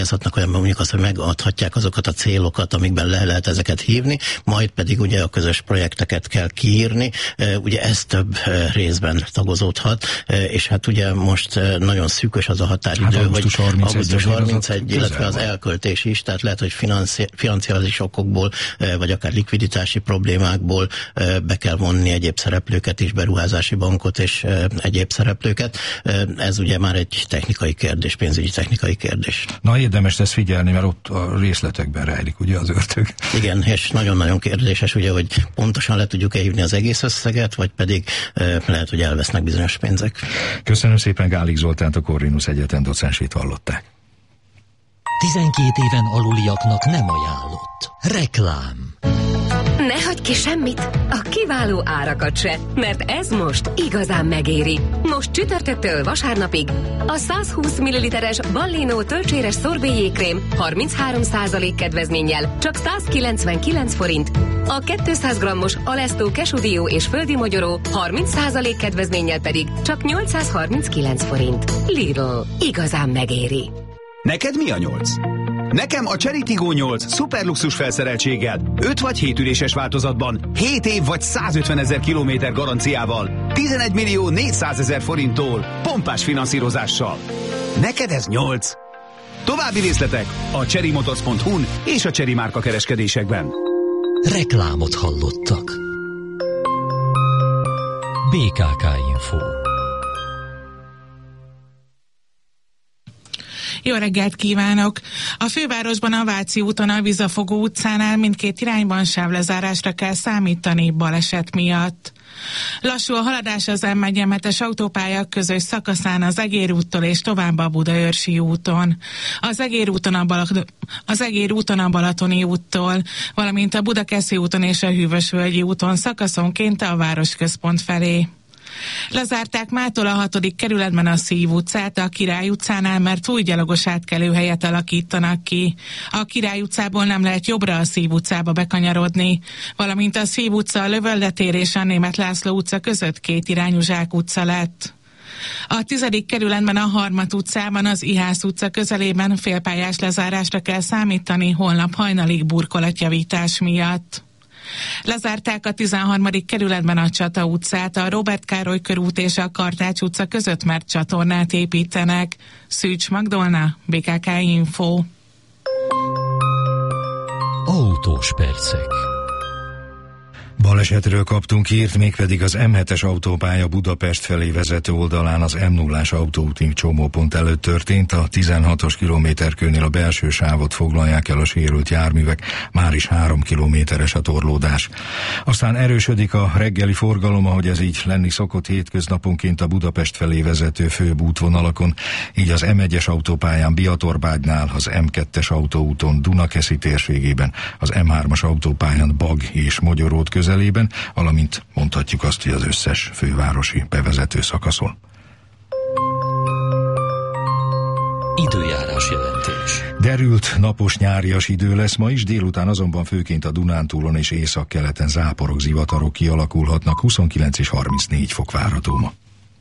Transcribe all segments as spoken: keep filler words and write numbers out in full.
pályázhatnak olyanban, mondjuk azt, hogy megadhatják azokat a célokat, amikben le lehet ezeket hívni, majd pedig ugye a közös projekteket kell kiírni. Ugye ez több részben tagozódhat, és hát ugye most nagyon szűkös az a határidő, hát augusztus hogy augusztus harmincegy, illetve az elköltés is, tehát lehet, hogy financi- financiális okokból, vagy akár likviditási problémákból be kell vonni egyéb szereplőket is, beruházási bankot és egyéb szereplőket. Ez ugye már egy technikai kérdés, pénzügyi technikai kérdés. Na, érdemes ezt figyelni, mert ott a részletekben rejlik ugye az ördög. Igen, és nagyon-nagyon kérdéses, ugye, hogy pontosan le tudjuk-e hívni az egész összeget, vagy pedig lehet, hogy elvesznek bizonyos pénzek. Köszönöm szépen, Gálik Zoltánt, a Corvinus Egyetem docensét hallották. tizenkét éven aluliaknak nem ajánlott. Reklám. Ne hagyj ki semmit, a kiváló árakat se, mert ez most igazán megéri. Most csütörtöktől vasárnapig a száz húsz milliliteres Ballino tölcséres szorbéjékrém harminchárom százalék kedvezménnyel csak százkilencvenkilenc forint, a kétszáz grammos Alesto kesudió és földi mogyoró harminc százalék kedvezménnyel pedig csak nyolcszázharminckilenc forint. Lidl, igazán megéri. Neked mi a nyolc? Nekem a Chery Tiggo nyolc szuperluxus felszereltséggel, öt vagy hét üléses változatban, hét év vagy százötvenezer kilométer garanciával, tizenegy millió négyszázezer forinttól, pompás finanszírozással. Neked ez nyolc? További részletek a chery motors pont hu-n és a Chery márka kereskedésekben. Reklámot hallottak. bé ká ká Info. Jó reggelt kívánok! A fővárosban a Váci úton a Vizafogó utcánál mindkét irányban sávlezárásra kell számítani baleset miatt. Lassú a haladás az M egy M hetes autópálya közös szakaszán az Egér úttól és tovább a Budaörsi úton. Az Egér úton a, Bal- az Egér úton a Balatoni úttól, valamint a Budakeszi úton és a Hűvösvölgyi úton szakaszonként a városközpont felé. Lezárták mától a hatodik kerületben a Szív utcát a Király utcánál, mert új gyalogos átkelőhelyet alakítanak ki. A Király utcából nem lehet jobbra a Szív utcába bekanyarodni, valamint a Szív utca, a Lövölde tér és a Németh László utca között két irányú Zsák utca lett. A tizedik kerületben a Harmat utcában az Ihász utca közelében félpályás lezárásra kell számítani holnap hajnalig burkolatjavítás miatt. Lezárták a tizenharmadik kerületben a Csata utcát, a Róbert Károly körút és a Kartács utca között, mert csatornát építenek. Szűcs Magdolna, bé ká ká Info. Autós percek. Balesetről kaptunk hírt, mégpedig az M hetes autópálya Budapest felé vezető oldalán az M nullás autóúti csomópont előtt történt. A tizenhatos kilométerkőnél a belső sávot foglalják el a sérült járművek, már is három kilométeres a torlódás. Aztán erősödik a reggeli forgalom, ahogy ez így lenni szokott hétköznaponként a Budapest felé vezető főbb útvonalakon, így az M egyes autópályán Biatorbágynál, az M kettes autóúton Dunakeszi térségében, az M hármas autópályán Bag és Mogyoród közelében, valamint mondhatjuk azt, hogy az összes fővárosi bevezető szakaszon. Időjárás jelentés. Derült, napos nyárias idő lesz ma is, délután azonban főként a Dunántúlon és északkeleten záporok, zivatarok kialakulhatnak, huszonkilenc és harmincnégy fok várható ma.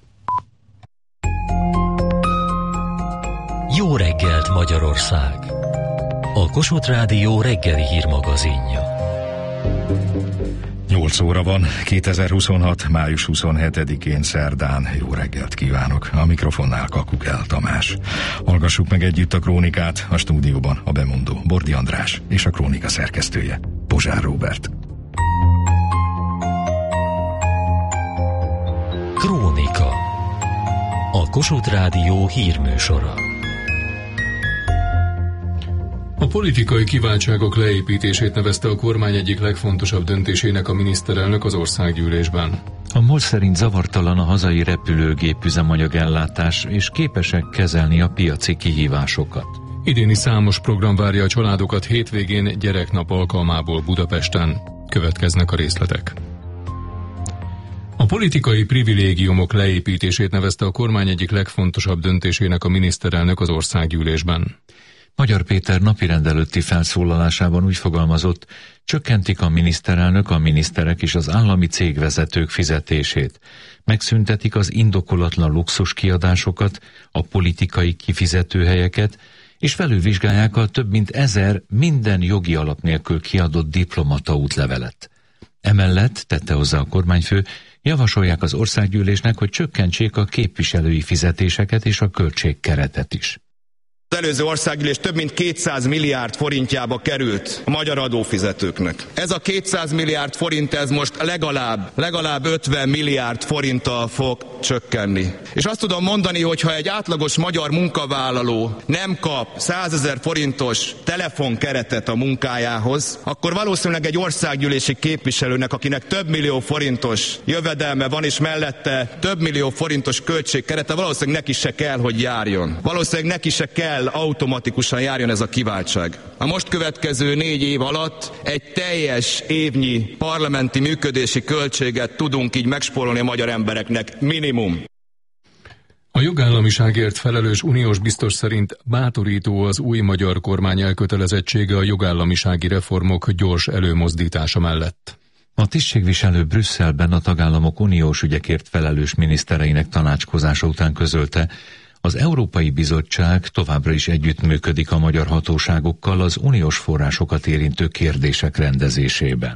Jó reggelt, Magyarország! A Kossuth Rádió reggeli hírmagazinja. nyolc óra van, kétezer-huszonhat. május huszonhetedikén szerdán. Jó reggelt kívánok! A mikrofonnál Kakukell Tamás. Hallgassuk meg együtt a krónikát, a stúdióban a bemondó Bordi András és a krónika szerkesztője Pozsár Róbert. Krónika. A Kossuth Rádió hírműsora. A politikai kiváltságok leépítését nevezte a kormány egyik legfontosabb döntésének a miniszterelnök az országgyűlésben. A MOL szerint zavartalan a hazai repülőgép üzemanyagellátás, és képesek kezelni a piaci kihívásokat. Idéni számos program várja a családokat hétvégén gyereknap alkalmából Budapesten. Következnek a részletek. A politikai privilégiumok leépítését nevezte a kormány egyik legfontosabb döntésének a miniszterelnök az országgyűlésben. Magyar Péter napirend előtti felszólalásában úgy fogalmazott, csökkentik a miniszterelnök, a miniszterek és az állami cégvezetők fizetését. Megszüntetik az indokolatlan luxus kiadásokat, a politikai kifizetőhelyeket, és felülvizsgálják a több mint ezer minden jogi alap nélkül kiadott diplomata útlevelet. Emellett, tette hozzá a kormányfő, javasolják az országgyűlésnek, hogy csökkentsék a képviselői fizetéseket és a költségkeretet is. Az előző országgyűlés több mint kétszáz milliárd forintjába került a magyar adófizetőknek. Ez a kétszáz milliárd forint, ez most legalább, legalább ötven milliárd forinttal fog csökkenni. És azt tudom mondani, hogy ha egy átlagos magyar munkavállaló nem kap százezer forintos telefonkeretet a munkájához, akkor valószínűleg egy országgyűlési képviselőnek, akinek több millió forintos jövedelme van, és mellette több millió forintos költségkerete, valószínűleg neki se kell, hogy járjon. Valószínűleg neki se kell automatikusan járjon ez a kiváltság. A most következő négy év alatt egy teljes évnyi parlamenti működési költséget tudunk így megspórolni a magyar embereknek minimum. A jogállamiságért felelős uniós biztos szerint bátorító az új magyar kormány elkötelezettsége a jogállamisági reformok gyors előmozdítása mellett. A tisztségviselő Brüsszelben a tagállamok uniós ügyekért felelős minisztereinek tanácskozása után közölte, az Európai Bizottság továbbra is együttműködik a magyar hatóságokkal az uniós forrásokat érintő kérdések rendezésében.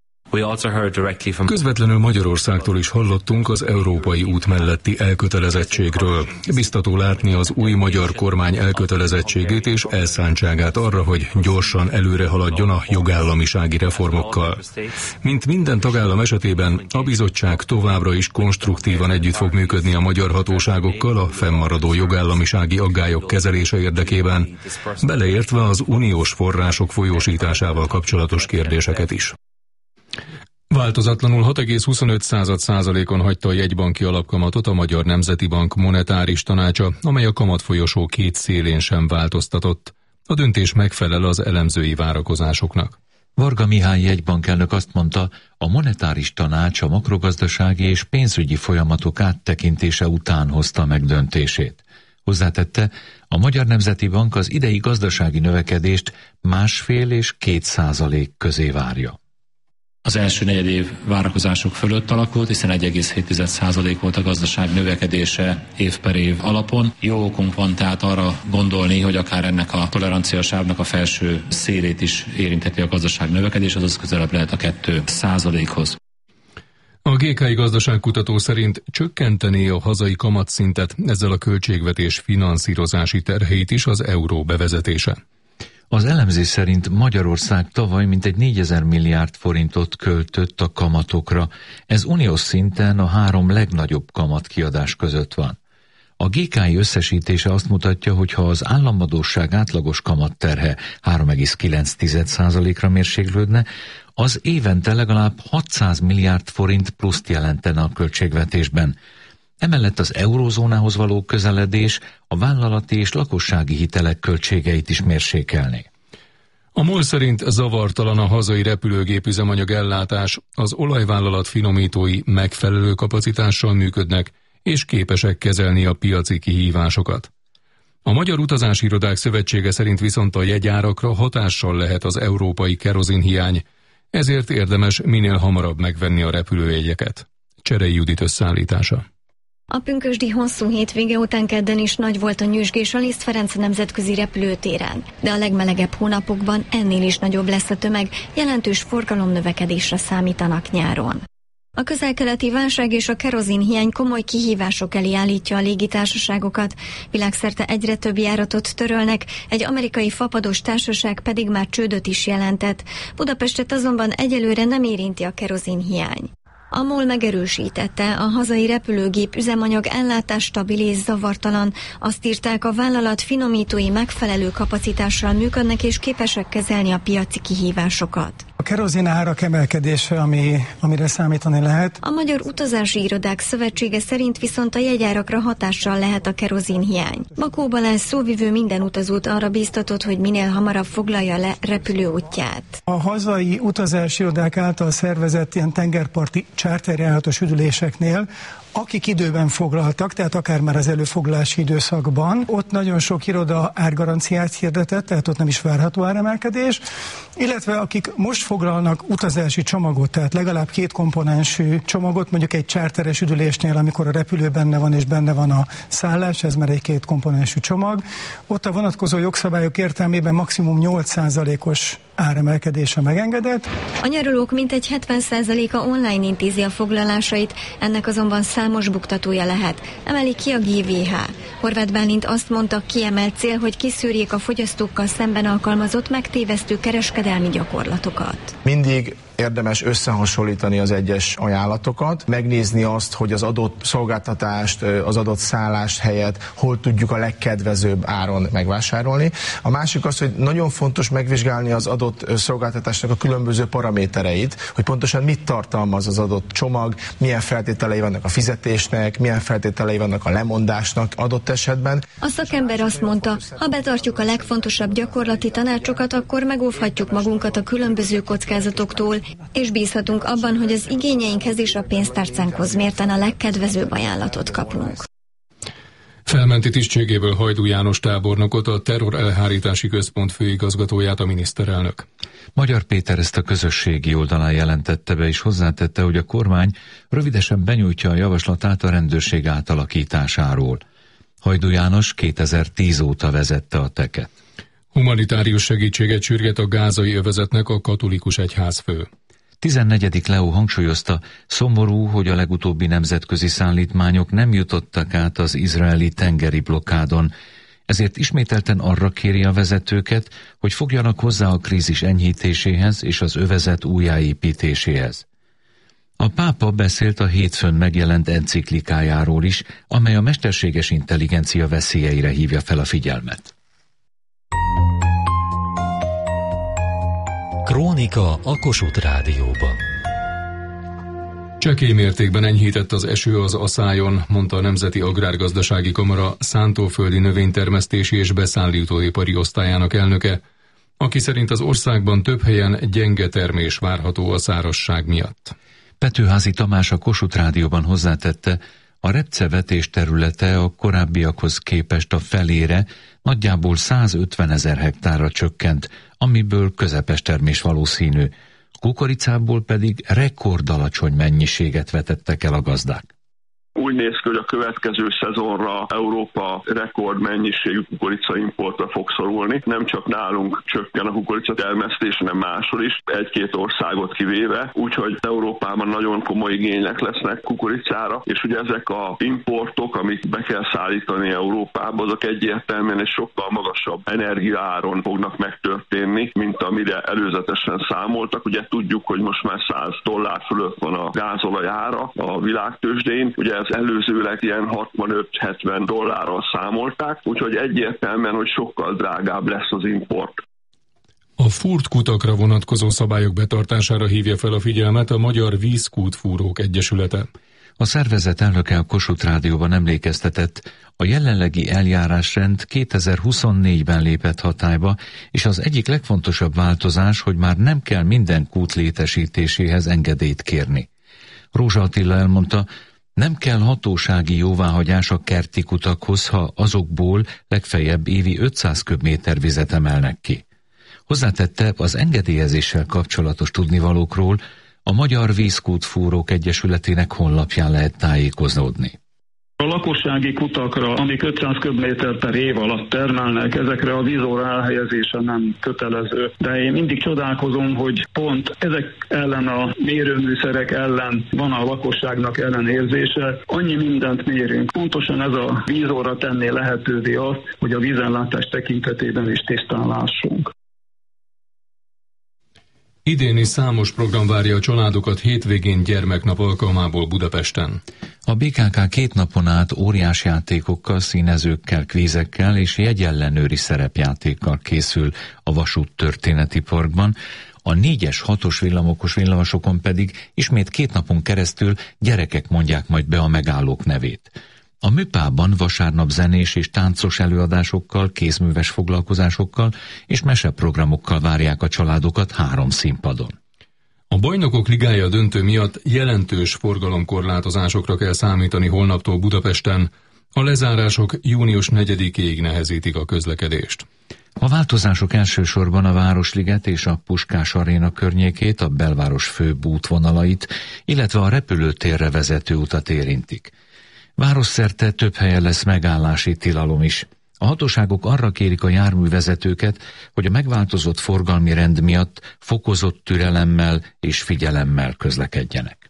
Közvetlenül Magyarországtól is hallottunk az európai út melletti elkötelezettségről. Biztató látni az új magyar kormány elkötelezettségét és elszántságát arra, hogy gyorsan előre haladjon a jogállamisági reformokkal. Mint minden tagállam esetében, a bizottság továbbra is konstruktívan együtt fog működni a magyar hatóságokkal a fennmaradó jogállamisági aggályok kezelése érdekében, beleértve az uniós források folyósításával kapcsolatos kérdéseket is. Változatlanul hat egész huszonöt százalékon hagyta a jegybanki alapkamatot a Magyar Nemzeti Bank monetáris tanácsa, amely a kamatfolyosó két szélén sem változtatott. A döntés megfelel az elemzői várakozásoknak. Varga Mihály jegybankelnök azt mondta, a monetáris tanács a makrogazdasági és pénzügyi folyamatok áttekintése után hozta meg döntését. Hozzátette, a Magyar Nemzeti Bank az idei gazdasági növekedést másfél és két százalék közé várja. Az első negyedév várakozások fölött alakult, hiszen egy egész hét százalék volt a gazdaság növekedése év per év alapon. Jó okunk van tehát arra gondolni, hogy akár ennek a toleranciasávnak a felső szélét is érintheti a gazdaság növekedés, azaz közelebb lehet a két százalékhoz. A gé ká i gazdaságkutató szerint csökkenteni a hazai kamatszintet, ezzel a költségvetés finanszírozási terheit is az euró bevezetése. Az elemzés szerint Magyarország tavaly mintegy négyezer milliárd forintot költött a kamatokra. Ez uniós szinten a három legnagyobb kamatkiadás között van. A gé ká i összesítése azt mutatja, hogy ha az államadósság átlagos kamatterhe három egész kilenc százalékra mérséklődne, az évente legalább hatszáz milliárd forint pluszt jelentene a költségvetésben. Emellett az eurózónához való közeledés a vállalati és lakossági hitelek költségeit is mérsékelné. A MOL szerint zavartalan a hazai repülőgép üzemanyag ellátás, az olajvállalat finomítói megfelelő kapacitással működnek, és képesek kezelni a piaci kihívásokat. A Magyar Utazási Irodák Szövetsége szerint viszont a jegyárakra hatással lehet az európai kerozinhiány, ezért érdemes minél hamarabb megvenni a repülőjegyeket. Cserei Judit összeállítása. A pünkösdi hosszú hétvége után kedden is nagy volt a nyüzsgés a Liszt Ferenc nemzetközi repülőtéren, de a legmelegebb hónapokban ennél is nagyobb lesz a tömeg, jelentős forgalomnövekedésre számítanak nyáron. A közel-keleti válság és a kerozinhiány komoly kihívások elé állítja a légitársaságokat, világszerte egyre több járatot törölnek, egy amerikai fapados társaság pedig már csődöt is jelentett. Budapestet azonban egyelőre nem érinti a kerozinhiány. A MOL megerősítette, a hazai repülőgép üzemanyag ellátás stabil és zavartalan. Azt írták, a vállalat finomítói megfelelő kapacitással működnek és képesek kezelni a piaci kihívásokat. A kerozin árak emelkedése, ami, amire számítani lehet. A Magyar Utazási Irodák Szövetsége szerint viszont a jegyárakra hatással lehet a kerozinhiány. Bakó Balázs szóvivő minden utazót arra bíztatott, hogy minél hamarabb foglalja le repülőútját. A hazai utazási irodák által szervezett ilyen tengerparti charterjáratos üdüléseknél akik időben foglaltak, tehát akár már az előfoglalási időszakban, ott nagyon sok iroda árgaranciát hirdetett, tehát ott nem is várható áremelkedés, illetve akik most foglalnak utazási csomagot, tehát legalább két komponensű csomagot, mondjuk egy charteres üdülésnél, amikor a repülő benne van és benne van a szállás, ez már egy két komponensű csomag, ott a vonatkozó jogszabályok értelmében maximum nyolc százalékos áremelkedése megengedett. A nyaralók mintegy hetven százaléka online intézi a foglalásait, ennek azonban számos buktatója lehet, emeli ki a gé vé há. Horváth Bálint azt mondta, kiemelt cél, hogy kiszűrjék a fogyasztókkal szemben alkalmazott megtévesztő kereskedelmi gyakorlatokat. Mindig érdemes összehasonlítani az egyes ajánlatokat, megnézni azt, hogy az adott szolgáltatást, az adott szállást helyett hol tudjuk a legkedvezőbb áron megvásárolni. A másik az, hogy nagyon fontos megvizsgálni az adott szolgáltatásnak a különböző paramétereit, hogy pontosan mit tartalmaz az adott csomag, milyen feltételei vannak a fizetésnek, milyen feltételei vannak a lemondásnak adott esetben. A szakember azt mondta, ha betartjuk a legfontosabb gyakorlati tanácsokat, akkor megóvhatjuk magunkat a különböző kockázatoktól, és bízhatunk abban, hogy az igényeinkhez és a pénztárcánkhoz mérten a legkedvezőbb ajánlatot kapunk. Felmenti tisztségéből Hajdú János tábornokot, a Terror Elhárítási Központ főigazgatóját a miniszterelnök. Magyar Péter ezt a közösségi oldalán jelentette be, és hozzátette, hogy a kormány rövidesen benyújtja a javaslatát a rendőrség átalakításáról. Hajdú János kétezer-tíz óta vezette a teket. Humanitárius segítséget sürget a gázai övezetnek a katolikus egyházfő. tizennegyedik Leó hangsúlyozta, szomorú, hogy a legutóbbi nemzetközi szállítmányok nem jutottak át az izraeli tengeri blokkádon, ezért ismételten arra kéri a vezetőket, hogy fogjanak hozzá a krízis enyhítéséhez és az övezet újjáépítéséhez. A pápa beszélt a hétfőn megjelent enciklikájáról is, amely a mesterséges intelligencia veszélyeire hívja fel a figyelmet. Krónika a Kossuth Rádióban. Csekély mértékben enyhített az eső az Aszájon, mondta a Nemzeti Agrárgazdasági Kamara szántóföldi növénytermesztési és beszállítóipari osztályának elnöke, aki szerint az országban több helyen gyenge termés várható a szárazság miatt. Petőházy Tamás a Kossuth Rádióban hozzátette, a repcevetés területe a korábbiakhoz képest a felére, nagyjából százötvenezer hektárra csökkent, amiből közepes termés valószínű. Kukoricából pedig rekordalacsony mennyiséget vetettek el a gazdák. Úgy néz ki, hogy a következő szezonra Európa rekordmennyiségű kukoricaimportra fog szorulni. Nem csak nálunk csökken a kukorica termesztés, hanem máshol is, egy-két országot kivéve. Úgyhogy Európában nagyon komoly igények lesznek kukoricára, és ugye ezek a importok, amik be kell szállítani Európába, azok egyértelműen egy sokkal magasabb energiaáron fognak megtörténni, mint amire előzetesen számoltak. Ugye tudjuk, hogy most már száz dollár fölött van a gázolaj ára a világtőzsdén. Ugye az előzőleg ilyen hatvanöt-hetven dollárral számolták, úgyhogy egyértelműen, hogy sokkal drágább lesz az import. A fúrt kutakra vonatkozó szabályok betartására hívja fel a figyelmet a Magyar Vízkútfúrók Egyesülete. A szervezet elnöke a Kossuth Rádióban emlékeztetett, a jelenlegi eljárásrend kétezer-huszonnégyben lépett hatályba, és az egyik legfontosabb változás, hogy már nem kell minden kút létesítéséhez engedélyt kérni. Rózsa Attila elmondta, nem kell hatósági jóváhagyás a kerti kutakhoz, ha azokból legfeljebb évi ötszáz köbméter vizet emelnek ki. Hozzátette, az engedélyezéssel kapcsolatos tudnivalókról a Magyar Vízkútfúrók Egyesületének honlapján lehet tájékozódni. A lakossági kutakra, amik ötszáz köbméter per év alatt termelnek, ezekre a vízóra elhelyezése nem kötelező. De én mindig csodálkozom, hogy pont ezek ellen a mérőműszerek ellen van a lakosságnak ellenérzése. Annyi mindent mérünk. Pontosan ez a vízóra tenné lehetővé azt, hogy a vízellátás tekintetében is tisztán lássunk. Idén is számos program várja a családokat hétvégén gyermeknap alkalmából Budapesten. A bé ká ká két napon át óriás játékokkal, színezőkkel, kvízekkel és jegyellenőri szerepjátékkal készül a Vasút Történeti Parkban. A négyes, hatos villamokos villamosokon pedig ismét két napon keresztül gyerekek mondják majd be a megállók nevét. A műpában vasárnap zenés és táncos előadásokkal, kézműves foglalkozásokkal és meseprogramokkal várják a családokat három színpadon. A Bajnokok Ligája döntő miatt jelentős forgalomkorlátozásokra kell számítani holnaptól Budapesten. A lezárások június negyedikéig nehezítik a közlekedést. A változások elsősorban a Városliget és a Puskás Aréna környékét, a belváros főbb útvonalait, illetve a repülőtérre vezető utat érintik. Városszerte több helyen lesz megállási tilalom is. A hatóságok arra kérik a járművezetőket, hogy a megváltozott forgalmi rend miatt fokozott türelemmel és figyelemmel közlekedjenek.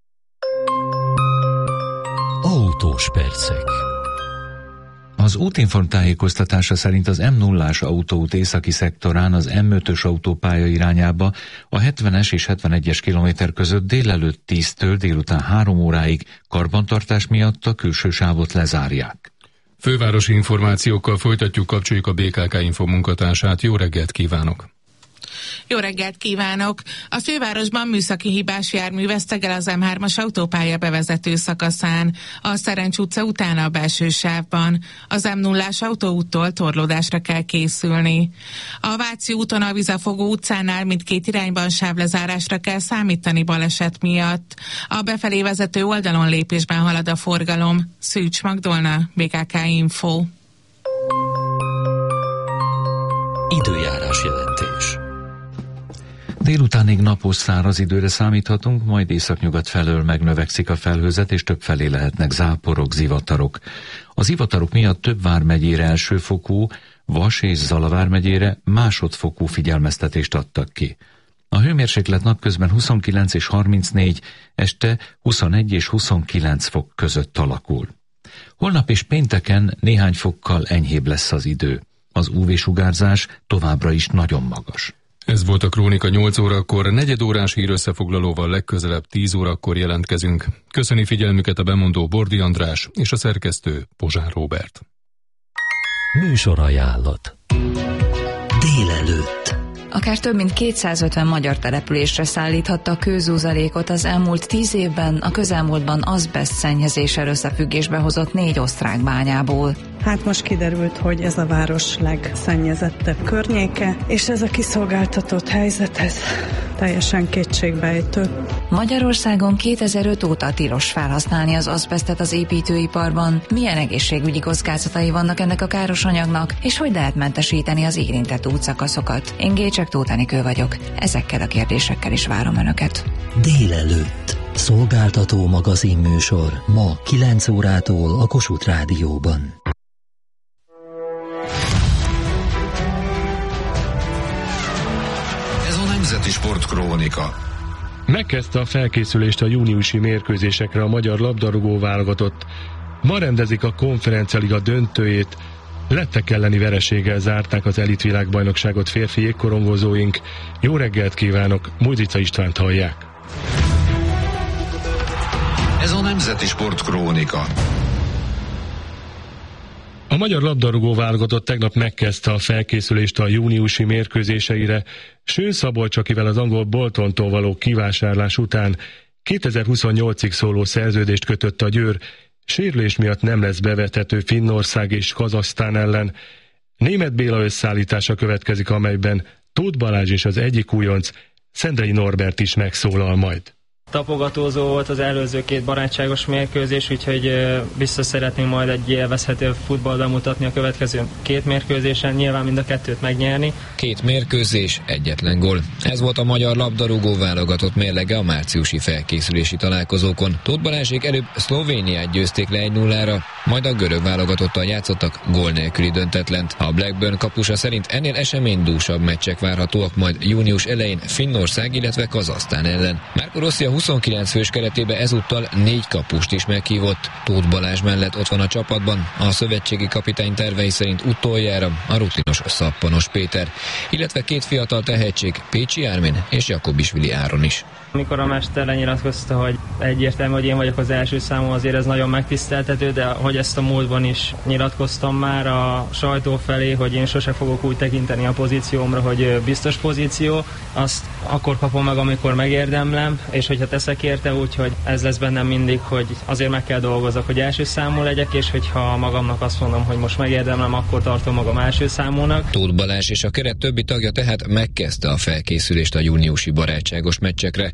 Autós percek. Az Útinform tájékoztatása szerint az M nullás autóút északi szektorán az M ötös autópálya irányába a hetvenes és hetvenegyes kilométer között délelőtt tíztől délután három óráig karbantartás miatt a külső sávot lezárják. Fővárosi információkkal folytatjuk, kapcsoljuk a bé ká ká Info munkatársát. Jó reggelt kívánok! Jó reggelt kívánok! A fővárosban műszaki hibás jármű vesztegel az M hármas autópálya bevezető szakaszán, a Szerencs utca után a belső sávban. Az M nullás autóúttól torlódásra kell készülni. A Váci úton a Vizafogó utcánál mindkét irányban sávlezárásra kell számítani baleset miatt. A befelé vezető oldalon lépésben halad a forgalom. Szűcs Magdolna, bé ká ká Info. Időjárás jelentés. Délutánig napos száraz időre számíthatunk, majd északnyugat felől megnövekszik a felhőzet, és többfelé lehetnek záporok, zivatarok. Az zivatarok miatt több vármegyére elsőfokú, Vas és Zala vármegyére másodfokú figyelmeztetést adtak ki. A hőmérséklet napközben huszonkilenc és harmincnégy, este huszonegy és huszonkilenc fok között alakul. Holnap és pénteken néhány fokkal enyhébb lesz az idő. Az ú vé-sugárzás továbbra is nagyon magas. Ez volt a Krónika nyolc órakor, negyed órás hírösszefoglalóval legközelebb tíz órakor jelentkezünk. Köszöni figyelmüket a bemondó Bordi András és a szerkesztő Pozsár Róbert. Műsorajánlat. Délelőtt. Akár több mint kétszázötven magyar településre szállíthatta a kőzúzalékot az elmúlt tíz évben, a közelmúltban azbeszt szennyezéssel összefüggésbe hozott négy osztrák bányából. Hát most kiderült, hogy ez a város legszennyezettebb környéke, és ez a kiszolgáltatott helyzet, ez teljesen kétségbejtő. Magyarországon kétezer-öt óta tilos felhasználni az azbesztet az építőiparban. Milyen egészségügyi kockázatai vannak ennek a káros anyagnak, és hogy lehet mentesíteni az érintett útszakaszokat? Én Gécsek Tóth Enikő vagyok. Ezekkel a kérdésekkel is várom Önöket. Délelőtt. Szolgáltató magazin műsor ma kilenc órától a Kossuth Rádióban. Ez a Nemzeti Sportkrónika. Megkezdte a felkészülést a júniusi mérkőzésekre a magyar labdarúgó válogatott. Ma rendezik a Konferencia-liga döntőjét. Lettek elleni vereséggel zárták az elitvilágbajnokságot férfi jégkorongozóink. Jó reggelt kívánok, Mújzica Istvánt hallják. Ez a Nemzeti Sportkrónika. A magyar labdarúgó válogatott tegnap megkezdte a felkészülést a júniusi mérkőzéseire. Sőn Szabolcs, akivel az angol Boltontól való kivásárlás után kétezer-huszonnyolcig szóló szerződést kötött a Győr, sérülés miatt nem lesz bevethető Finnország és Kazahsztán ellen. Németh Béla összeállítása következik, amelyben Tóth Balázs és az egyik újonc, Szendrei Norbert is megszólal majd. Tapogatózó volt az előző két barátságos mérkőzés, úgyhogy biztos szeretnénk majd egy élvezhető futballt bemutatni a következő két mérkőzésen, nyilván mind a kettőt megnyerni. Két mérkőzés, egyetlen gól. Ez volt a magyar labdarúgó válogatott mérlege a márciusi felkészülési találkozókon. Tóth Balázsék előbb Szlovéniát győzték le egy nullára, majd a görög válogatottal játszottak gól nélküli döntetlent. A Blackburn kapusa szerint ennél eseménydúsabb meccsek várhatóak majd június elején Finnország, illetve Kazahsztán ellen. Marco Rossi a huszonkilenc fős keretébe ezúttal négy kapust is meghívott. Tóth Balázs mellett ott van a csapatban a szövetségi kapitány tervei szerint utoljára a rutinos Szappanos Péter, illetve két fiatal tehetség, Pécsi Ármin és Jakobisvili Áron is. Amikor a mester lenyilatkozta, hogy egyértelmű, hogy én vagyok az első számú, azért ez nagyon megtiszteltető, de hogy ezt a múltban is nyilatkoztam már a sajtó felé, hogy én sose fogok úgy tekinteni a pozíciómra, hogy biztos pozíció, azt akkor kapom meg, amikor megérdemlem, és hogyha teszek érte, úgyhogy ez lesz bennem mindig, hogy azért meg kell dolgozok, hogy első számú legyek, és hogyha magamnak azt mondom, hogy most megérdemlem, akkor tartom magam első számúnak. Tóth Balázs és a keret többi tagja tehát megkezdte a felkészülést a júniusi barátságos meccsekre.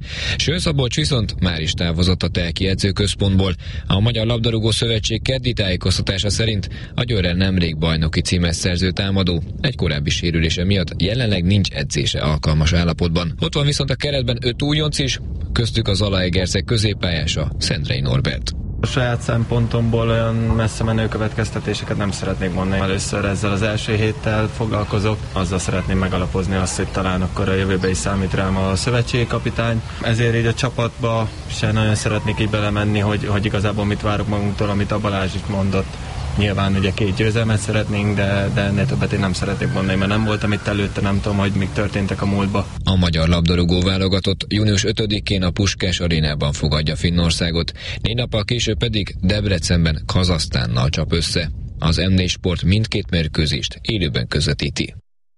Sőn-Szabolcs viszont már is távozott a Telki edzőközpontból. A Magyar Labdarúgó Szövetség keddi tájékoztatása szerint a Győrrel nemrég bajnoki címes szerző támadó egy korábbi sérülése miatt jelenleg nincs edzése alkalmas állapotban. Ott van viszont a keretben öt újonc is, köztük az Zalaegerszeg középpályása, Szendrei Norbert. A saját szempontomból olyan messze menő következtetéseket nem szeretnék mondani. Először ezzel az első héttel foglalkozok, azzal szeretném megalapozni azt, hogy talán akkor a jövőbe is számít rám a szövetségi kapitány. Ezért így a csapatba se nagyon szeretnék így belemenni, hogy, hogy igazából mit várok magunktól, amit a Balázs itt mondott. Nyilván ugye két győzelmet szeretnénk, de, de ennél többet én nem szeretnék mondani, mert nem voltam itt előtte, nem tudom, hogy mik történtek a múltba. A magyar labdarúgó válogatott június ötödikén a Puskás arénában fogadja Finnországot, négy nappal később pedig Debrecenben Kazahsztánnal csap össze. Az em négy Sport mindkét mérkőzést élőben közvetíti.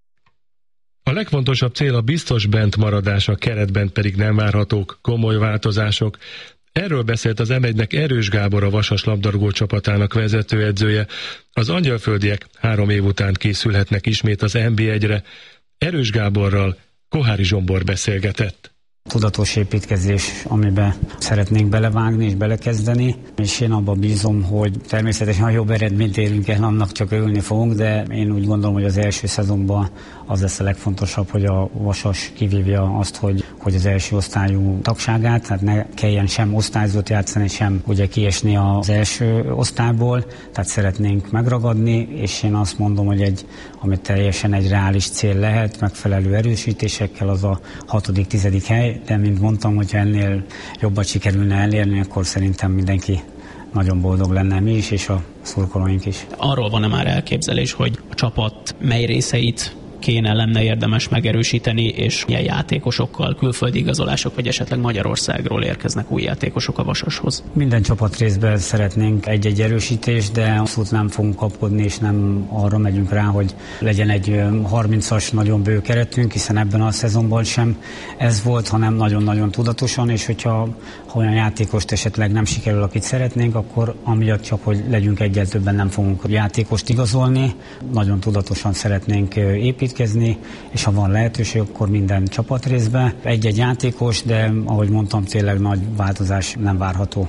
A legfontosabb cél a biztos bent maradás, a keretben pedig nem várhatók komoly változások. Erről beszélt az em egynek Erős Gábor, a Vasas labdarúgó csapatának vezetőedzője. Az angyalföldiek három év után készülhetnek ismét az en bé egyre. Erős Gáborral Kohári Zsombor beszélgetett. Tudatos építkezés, amiben szeretnénk belevágni és belekezdeni, és én abban bízom, hogy természetesen ha jobb eredményt érünk el, annak csak örülni fogunk, de én úgy gondolom, hogy az első szezonban az lesz a legfontosabb, hogy a Vasas kivívja azt, hogy, hogy az első osztályú tagságát, tehát ne kelljen sem osztályzót játszani, sem ugye kiesni az első osztályból, tehát szeretnénk megragadni, és én azt mondom, hogy egy, ami teljesen egy reális cél lehet, megfelelő erősítésekkel, az a hatodik, tizedik hely, de mint mondtam, hogyha ennél jobbat sikerülne elérni, akkor szerintem mindenki nagyon boldog lenne, mi is, és a szurkolóink is. Arról van-e már elképzelés, hogy a csapat mely részeit kéne, lenne érdemes megerősíteni, és milyen játékosokkal, külföldi igazolások, vagy esetleg Magyarországról érkeznek új játékosok a Vasashoz? Minden csapat részben szeretnénk egy-egy erősítést, de abszolút nem fogunk kapkodni, és nem arra megyünk rá, hogy legyen egy harmincas nagyon bő keretünk, hiszen ebben a szezonban sem ez volt, hanem nagyon-nagyon tudatosan, és hogyha ha olyan játékost esetleg nem sikerül, akit szeretnénk, akkor amiatt csak, hogy legyünk egyel többen, nem fogunk játékost igazolni. Nagyon tudatosan szeretnénk építkezni, és ha van lehetőség, akkor minden csapatrészben egy-egy játékos, de ahogy mondtam, tényleg nagy változás nem várható.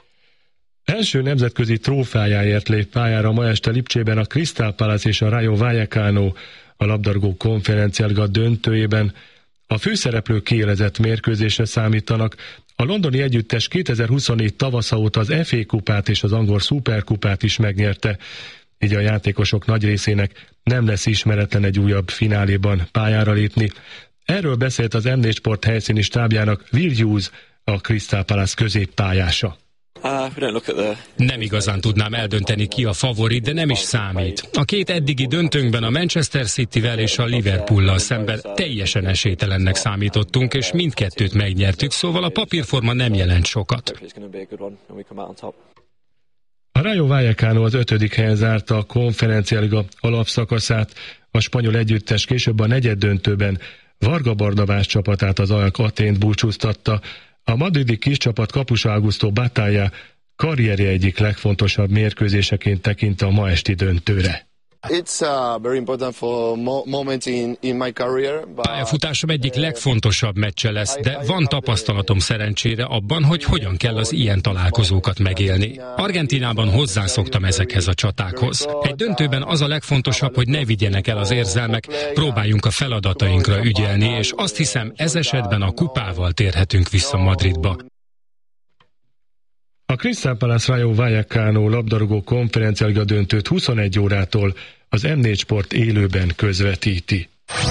Első nemzetközi trófájáért lép pályára ma este Lipcsében a Crystal Palace és a Rayo Vallecano a labdarúgó konferencialiga döntőjében. A főszereplők kiélezett mérkőzésre számítanak. A londoni együttes kétezer-huszonnégy tavasza óta az ef á kupát és az angol szuperkupát is megnyerte, így a játékosok nagy részének nem lesz ismeretlen egy újabb fináléban pályára lépni. Erről beszélt az em négy Sport helyszíni stábjának Will Hughes, a Crystal Palace középpályása. Nem igazán tudnám eldönteni, ki a favorit, de nem is számít. A két eddigi döntőnkben a Manchester Cityvel és a Liverpoollal szemben teljesen esélytelennek számítottunk, és mindkettőt megnyertük, szóval a papírforma nem jelent sokat. A Rayo Vallecano az ötödik helyen zárta a konferencialiga alapszakaszát, a spanyol együttes később a negyeddöntőben Varga Barnabás csapatát, az Ajax Athént búcsúztatta. A madridi kiscsapat kapusa Augusto Batalla karrierje egyik legfontosabb mérkőzéseként tekint a ma esti döntőre. Pályafutásom egyik legfontosabb meccse lesz, de van tapasztalatom szerencsére abban, hogy hogyan kell az ilyen találkozókat megélni. Argentínában hozzászoktam ezekhez a csatákhoz. Egy döntőben az a legfontosabb, hogy ne vigyenek el az érzelmek, próbáljunk a feladatainkra ügyelni, és azt hiszem, ez esetben a kupával térhetünk vissza Madridba. A Crystal Palace Rayo Vallecano labdarúgó konferencialiga döntőt huszonegy órától az em négy Sport élőben közvetíti.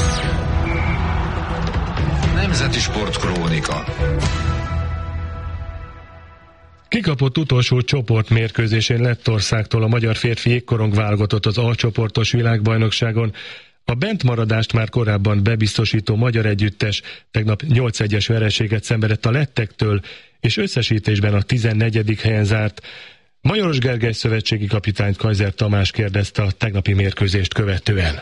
Nemzeti Sport Krónika. Kikapott utolsó csoportmérkőzésén Lettországtól a magyar férfi jégkorong válogatott az A-csoportos világbajnokságon. A bentmaradást már korábban bebiztosító magyar együttes tegnap nyolc egyes vereséget szenvedett a lettektől, és összesítésben a tizennegyedik helyen zárt. Majoros Gergely szövetségi kapitányt Kaiser Tamás kérdezte a tegnapi mérkőzést követően.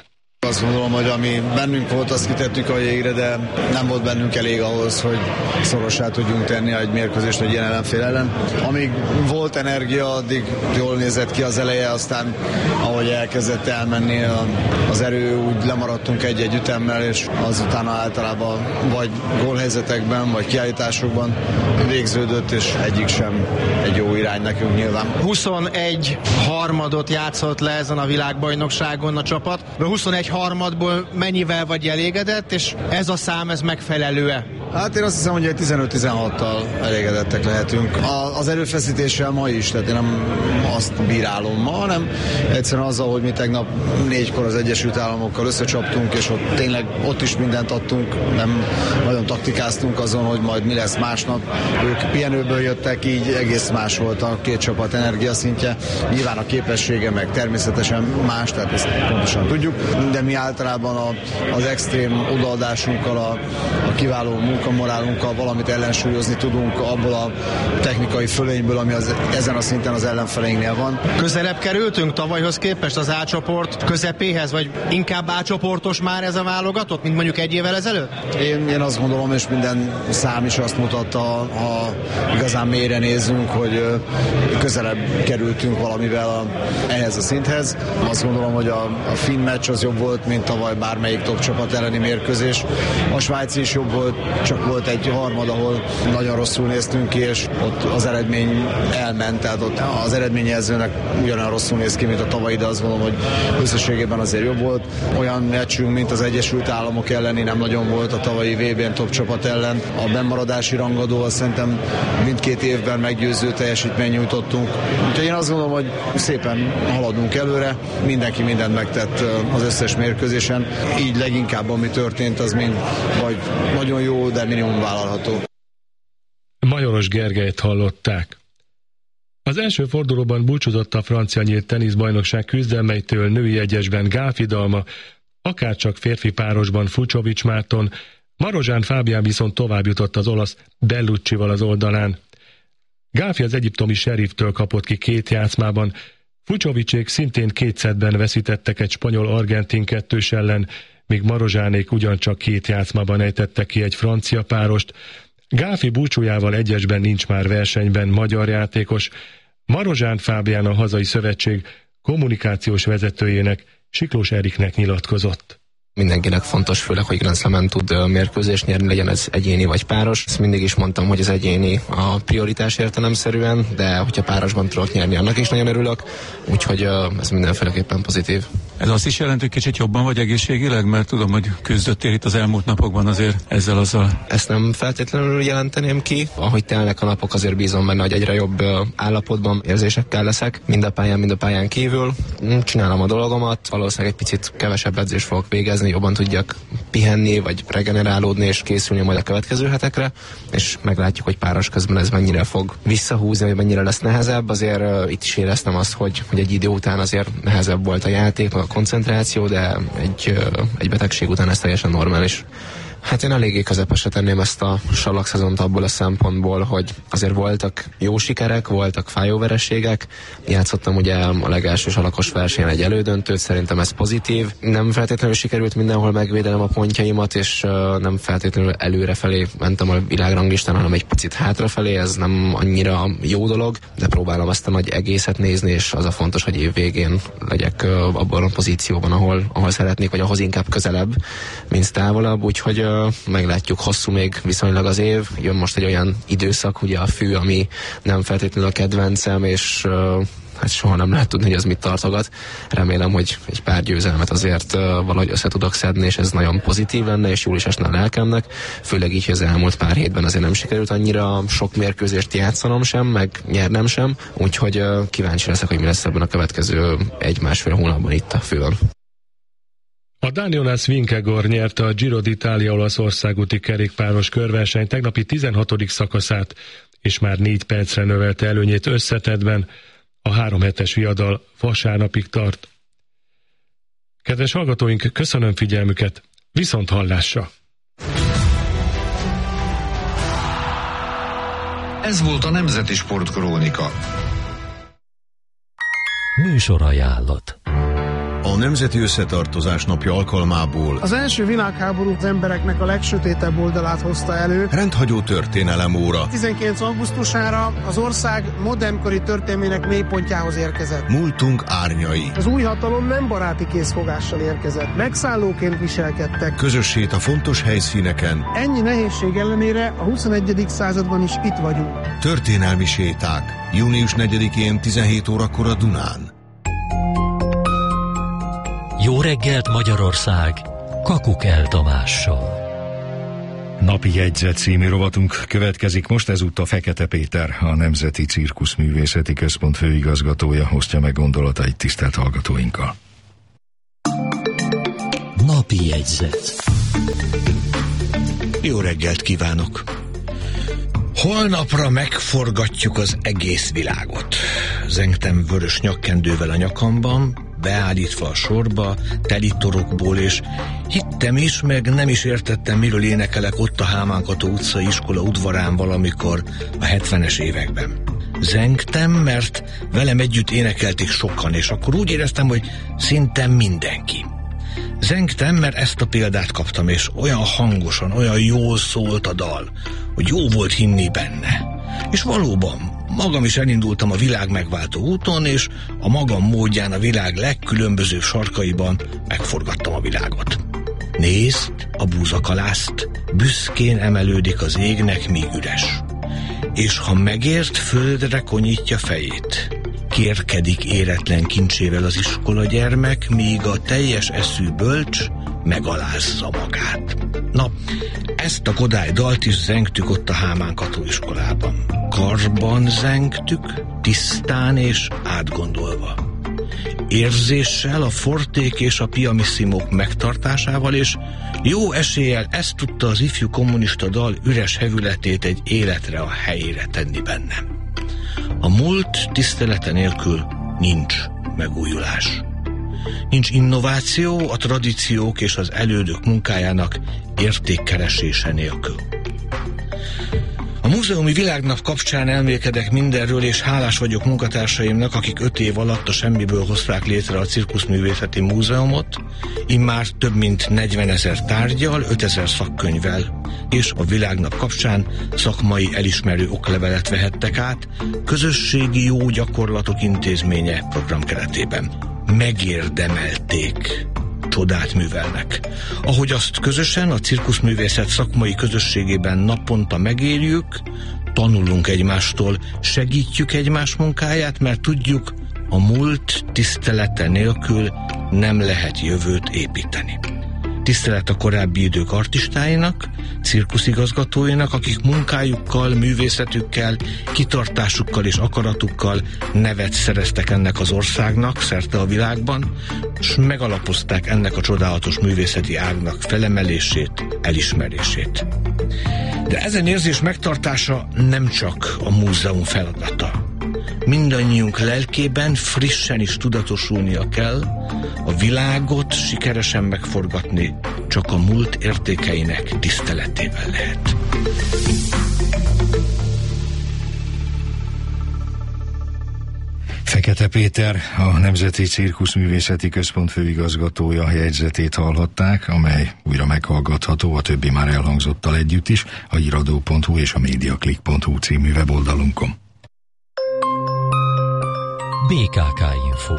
Azt gondolom, hogy ami bennünk volt, azt kitettük a jégre, de nem volt bennünk elég ahhoz, hogy szorossá tudjunk tenni egy mérkőzést egy ilyen ellenfél ellen. Amíg volt energia, addig jól nézett ki az eleje, aztán ahogy elkezdett elmenni az erő, úgy lemaradtunk egy-egy ütemmel, és azután általában vagy gólhelyzetekben, vagy kiállításokban végződött, és egyik sem egy jó irány nekünk nyilván. huszonegy harmadot játszott le ezen a világbajnokságon a csapat. A huszonegy harmadból mennyivel vagy elégedett, és ez a szám, ez megfelelő-e? Hát én azt hiszem, hogy egy tizenöt-tizenhattal elégedettek lehetünk. A, az erőfeszítéssel ma is, tehát én nem azt bírálom ma, hanem egyszerűen azzal, hogy mi tegnap négykor az Egyesült Államokkal összecsaptunk, és ott tényleg ott is mindent adtunk, nem nagyon taktikáztunk azon, hogy majd mi lesz másnap. Ők pihenőből jöttek, így egész más volt a két csapat energiaszintje. Nyilván a képessége meg természetesen más, tehát ezt pontosan tudjuk, de mi általában a, az extrém odaadásunkkal, a, a kiváló munkamorálunkkal valamit ellensúlyozni tudunk abból a technikai fölényből, ami az, ezen a szinten az ellenfeleinknél van. Közelebb kerültünk tavalyhoz képest az A-csoport közepéhez, vagy inkább A-csoportos már ez a válogatott, mint mondjuk egy évvel ezelőtt? Én, én azt gondolom, és minden szám is azt mutatta, ha igazán mélyre nézzünk, hogy közelebb kerültünk valamivel a, ehhez a szinthez. Azt gondolom, hogy a, a finn meccs az jobb volt, mint tavaly bármelyik top csapat elleni mérkőzés. A svájci is jobb volt, csak volt egy harmad, ahol nagyon rosszul néztünk ki, és ott az eredmény elment, tehát ott az eredményjelzőnek ugyanolyan rosszul néz ki, mint a tavalyi, de azt gondolom, hogy összességében azért jobb volt. Olyan meccsünk, mint az Egyesült Államok elleni nem nagyon volt a tavalyi vé bén top csapat ellen. A bennmaradási rangadó, azt szerintem mindkét évben meggyőző teljesítmény nyújtottunk. Úgyhogy én azt gondolom, hogy szépen haladunk előre, mindenki mindent megtett az összes mérkőzésen. Így leginkább, ami történt, az mind vagy nagyon jó, de minimum vállalható. Majoros Gergelyt hallották. Az első fordulóban búcsúzott a francia nyílt teniszbajnokság küzdelmeitől női egyesben Gálfi Dalma, akárcsak férfi párosban Fucsovics Márton, Marozsán Fábián viszont tovább jutott az olasz Belluccival az oldalán. Gálfi az egyiptomi Seriftől kapott ki két játszmában, Fucsovicsék szintén két szettben veszítettek egy spanyol-argentin kettős ellen, míg Marozsánék ugyancsak két játszmában ejtettek ki egy francia párost. Gálfi búcsújával egyesben nincs már versenyben magyar játékos. Marozsán Fábián a hazai szövetség kommunikációs vezetőjének, Siklós Eriknek nyilatkozott. Mindenkinek fontos, főleg, hogy Grand Slamen tud mérkőzést nyerni, legyen ez egyéni vagy páros. Ezt mindig is mondtam, hogy az egyéni a prioritás értelemszerűen, de hogyha párosban tudok nyerni, annak is nagyon örülök, úgyhogy ez mindenféleképpen pozitív. Ez azt is jelenti, hogy kicsit jobban vagy egészségileg, mert tudom, hogy küzdöttél itt az elmúlt napokban azért ezzel azzal. Ezt nem feltétlenül jelenteném ki. Ahogy telnek a napok, azért bízom benne, hogy egyre jobb állapotban, érzésekkel leszek, mind a pályán, mind a pályán kívül. Csinálom a dolgomat, valószínűleg egy picit kevesebb edzést fogok végezni, jobban tudjak pihenni, vagy regenerálódni, és készülni majd a következő hetekre, és meglátjuk, hogy páros közben ez mennyire fog visszahúzni, vagy mennyire lesz nehezebb. Azért uh, itt is éreztem azt, hogy, hogy egy idő után azért nehezebb volt a játék, meg a koncentráció, de egy, uh, egy betegség után ez teljesen normális. Hát én eléggé közepesre tenném ezt a salak-szezont abból a szempontból, hogy azért voltak jó sikerek, voltak fájó vereségek. Játszottam ugye a legelső salakos versenyen egy elődöntőt, szerintem ez pozitív. Nem feltétlenül sikerült mindenhol megvédelem a pontjaimat, és uh, nem feltétlenül előrefelé mentem a világranglistán, hanem egy picit hátrafelé, ez nem annyira jó dolog, de próbálom ezt a nagy egészet nézni, és az a fontos, hogy év végén legyek uh, abban a pozícióban, ahol, ahol szeretnék, vagy ahhoz inkább közelebb, mint távolabb, úgyhogy uh, meglátjuk, hosszú még viszonylag az év. Jön most egy olyan időszak, ugye a fű, ami nem feltétlenül a kedvencem, és uh, hát soha nem lehet tudni, hogy ez mit tartogat. Remélem, hogy egy pár győzelmet azért uh, valahogy össze tudok szedni, és ez nagyon pozitív lenne, és jól is esne a lelkemnek. Főleg így, hogy az elmúlt pár hétben azért nem sikerült annyira sok mérkőzést játszanom sem, meg nyernem sem, úgyhogy uh, kíváncsi leszek, hogy mi lesz ebben a következő egy-másfél hónapban itt a főn. A Dán Jonas Vingegaard nyerte a Giro d'Italia Olaszország úti kerékpáros körverseny tegnapi tizenhatodik szakaszát, és már négy percre növelte előnyét összetettben. A három hetes viadal vasárnapig tart. Kedves hallgatóink, köszönöm figyelmüket, viszont hallásra! Ez volt a Nemzeti Sportkrónika. Műsor ajánlott. A a Nemzeti Összetartozás Napja alkalmából Az első világháború az embereknek a legsötétebb oldalát hozta elő. rendhagyó történelem óra. tizenkilenc augusztusára az ország modernkori történelmének mélypontjához érkezett. Múltunk árnyai. Az új hatalom nem baráti készfogással érkezett. Megszállóként viselkedtek. Közös hét a fontos helyszíneken. Ennyi nehézség ellenére a huszonegyedik században is itt vagyunk. Történelmi séták. június negyedikén tizenhét órakor a Dunán. Jó reggelt Magyarország! Kakukel Tamással. Napi jegyzet című rovatunk következik most, ezúttal Fekete Péter, a Nemzeti Cirkuszművészeti Központ főigazgatója osztja meg gondolatait tisztelt hallgatóinkkal. Napi jegyzet. Jó reggelt kívánok! Holnapra megforgatjuk az egész világot. Zengtem vörös nyakkendővel a nyakamban, beállítva a sorba, teli torokból, és hittem is, meg nem is értettem, miről énekelek ott a Hámánkató utcai iskola udvarán valamikor a hetvenes években. Zengtem, mert velem együtt énekelték sokan, és akkor úgy éreztem, hogy szinte mindenki. Zengtem, mert ezt a példát kaptam, és olyan hangosan, olyan jól szólt a dal, hogy jó volt hinni benne. És valóban, magam is elindultam a világ megváltó úton, és a magam módján a világ legkülönbözőbb sarkaiban megforgattam a világot. Nézd, a búzakalászt, büszkén emelődik az égnek, míg üres. És ha megért, földre konyítja fejét. Kérkedik éretlen kincsével az iskola gyermek, míg a teljes eszű bölcs megalázza magát. Na, ezt a Kodály dalt is zengtük ott a Hámánkató iskolában. Karban zengtük, tisztán és átgondolva. Érzéssel, a forték és a piamissimók megtartásával, és jó eséllyel ezt tudta az ifjú kommunista dal üres hevületét egy életre a helyére tenni bennem. A múlt tisztelete nélkül nincs megújulás. Nincs innováció a tradíciók és az elődök munkájának értékkeresése nélkül. A Múzeumi Világnap kapcsán elmélkedek mindenről, és hálás vagyok munkatársaimnak, akik öt év alatt a semmiből hozták létre a Cirkuszművészeti Múzeumot, immár több mint negyvenezer tárggyal, ötezer szakkönyvvel, és a Világnap kapcsán szakmai elismerő oklevelet vehettek át Közösségi Jó Gyakorlatok Intézménye program keretében. Megérdemelték, csodát művelnek. Ahogy azt közösen a cirkuszművészet szakmai közösségében naponta megéljük, tanulunk egymástól, segítjük egymás munkáját, mert tudjuk, a múlt tisztelete nélkül nem lehet jövőt építeni. Tisztelet a korábbi idők artistáinak, cirkuszigazgatóinak, akik munkájukkal, művészetükkel, kitartásukkal és akaratukkal nevet szereztek ennek az országnak szerte a világban, és megalapozták ennek a csodálatos művészeti ágnak felemelését, elismerését. De ezen érzés megtartása nem csak a múzeum feladata. Mindannyiunk lelkében frissen is tudatosulnia kell, a világot sikeresen megforgatni csak a múlt értékeinek tiszteletével lehet. Fekete Péter, a Nemzeti Cirkuszművészeti Központ főigazgatója jegyzetét hallhatták, amely újra meghallgatható a többi már elhangzottal együtt is a iradó pont hu és a mediaclick pont hu című weboldalunkon. bé ká ká Info.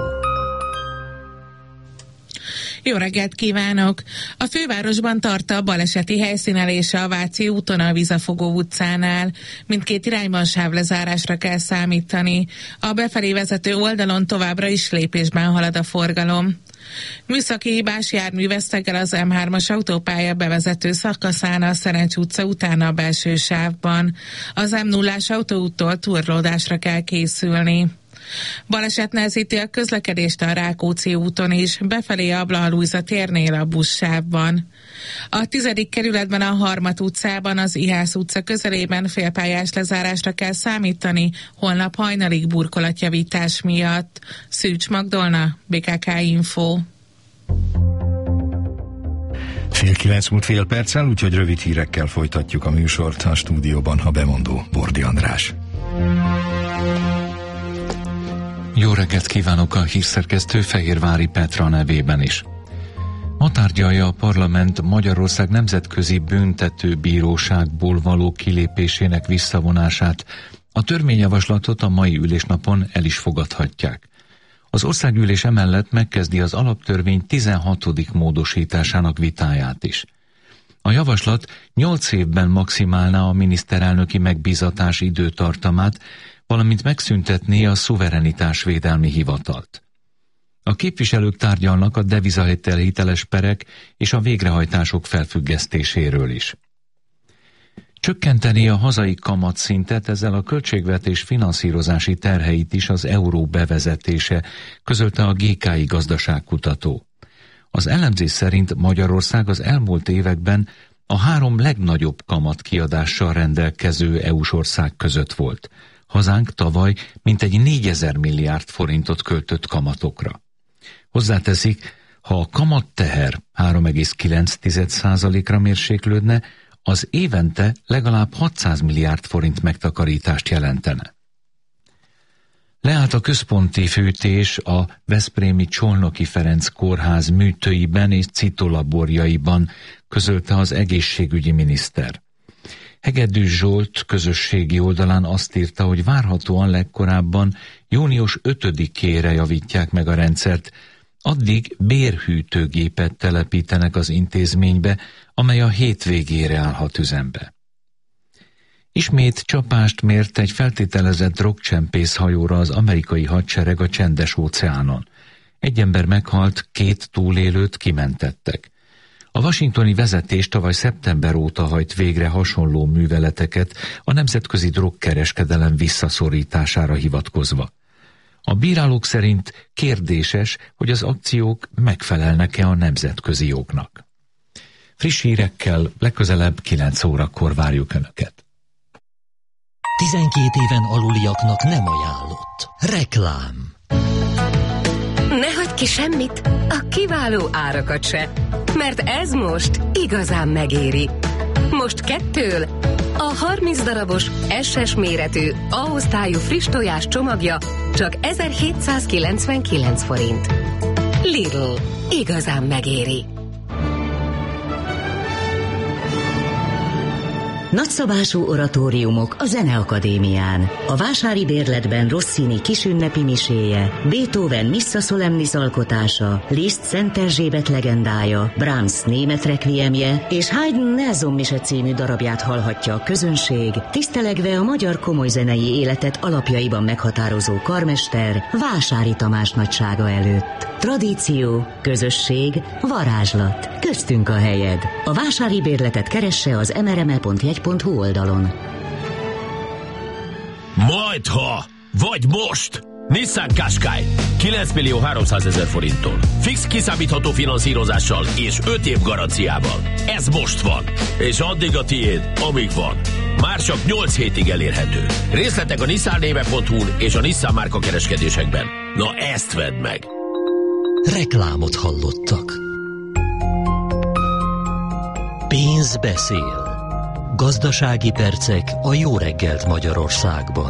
Jó reggelt kívánok! A fővárosban tart a baleseti helyszínelése a Váci úton a Vizafogó utcánál. Mindkét irányban sávlezárásra kell számítani. A befelé vezető oldalon továbbra is lépésben halad a forgalom. Műszaki hibás jármű vesztegel az em hármas autópálya bevezető szakaszán a Szerencs utca után a belső sávban. Az em nullás autóúttól turlódásra kell készülni. Baleset nehezíti a közlekedést a Rákóczi úton is, befelé a Blaha Lujza térnél a buszsávban. A tizedik kerületben a Harmat utcában, az Ihász utca közelében félpályás lezárásra kell számítani, holnap hajnalig burkolatjavítás miatt. Szűcs Magdolna, bé ká ká Info. Fél kilenc múlt fél perccel, úgyhogy rövid hírekkel folytatjuk a műsort. A stúdióban a bemondó Bordi András. Jó reggelt kívánok, a hírszerkesztő Fehérvári Petra nevében is. Ma tárgyalja a parlament Magyarország nemzetközi büntetőbíróságból való kilépésének visszavonását. A törvényjavaslatot a mai ülésnapon el is fogadhatják. Az országgyűlés emellett megkezdi az alaptörvény tizenhatodik módosításának vitáját is. A javaslat nyolc évben maximálná a miniszterelnöki megbízatás időtartamát, valamint megszüntetné a szuverenitásvédelmi hivatalt. A képviselők tárgyalnak a devizahiteles perek és a végrehajtások felfüggesztéséről is. Csökkenteni a hazai kamatszintet, ezzel a költségvetés finanszírozási terheit is az euró bevezetése, közölte a gé ká i gazdaságkutató. Az elemzés szerint Magyarország az elmúlt években a három legnagyobb kamatkiadással rendelkező é u-s ország között volt. Hazánk tavaly mintegy négyezer milliárd forintot költött kamatokra. Hozzáteszik, ha a kamatteher három egész kilenc százalékra mérséklődne, az évente legalább hatszáz milliárd forint megtakarítást jelentene. Leállt a központi fűtés a veszprémi Csolnoki Ferenc kórház műtőiben és citolaborjaiban, közölte az egészségügyi miniszter. Hegedűs Zsolt közösségi oldalán azt írta, hogy várhatóan legkorábban június ötödikére javítják meg a rendszert, addig bérhűtőgépet telepítenek az intézménybe, amely a hétvégére állhat üzembe. Ismét csapást mért egy feltételezett drogcsempész hajóra az amerikai hadsereg a Csendes-óceánon. Egy ember meghalt, két túlélőt kimentettek. A washingtoni vezetés tavaly szeptember óta hajt végre hasonló műveleteket a nemzetközi drogkereskedelem visszaszorítására hivatkozva. A bírálók szerint kérdéses, hogy az akciók megfelelnek-e a nemzetközi jognak. Friss hírekkel legközelebb kilenc órakor várjuk Önöket. tizenkét éven aluliaknak nem ajánlott. Reklám. Ne hagyd ki semmit, a kiváló árakat se, mert ez most igazán megéri. Most kettől a harminc darabos es es méretű A-osztályú friss tojás csomagja csak ezerhétszázkilencvenkilenc forint. Lidl, igazán megéri. Nagyszabású oratóriumok a Zeneakadémián. A vásári bérletben Rossini kisünnepi miséje, Beethoven Missa Solemnis alkotása, Liszt Szent Erzsébet legendája, Brahms német requiemje és Haydn Nelson mise című darabját hallhatja a közönség, tisztelegve a magyar komolyzenei életet alapjaiban meghatározó karmester Vásári Tamás nagysága előtt. Tradíció, közösség, varázslat. Köztünk a helyed. A vásári bérletet keresse az em er em e pont jegy pont hu oldalon. Majdha, vagy most! Nissan Qashqai kilenc millió háromszázezer forinttól. Fix kiszámítható finanszírozással és öt év garanciával. Ez most van. És addig a tiéd, amíg van. Már csak nyolc hétig elérhető. Részletek a nissan néve pont hu és a Nissan márka kereskedésekben. Na ezt vedd meg! Reklámot hallottak. Pénz beszél. Gazdasági percek a Jó reggelt Magyarországban.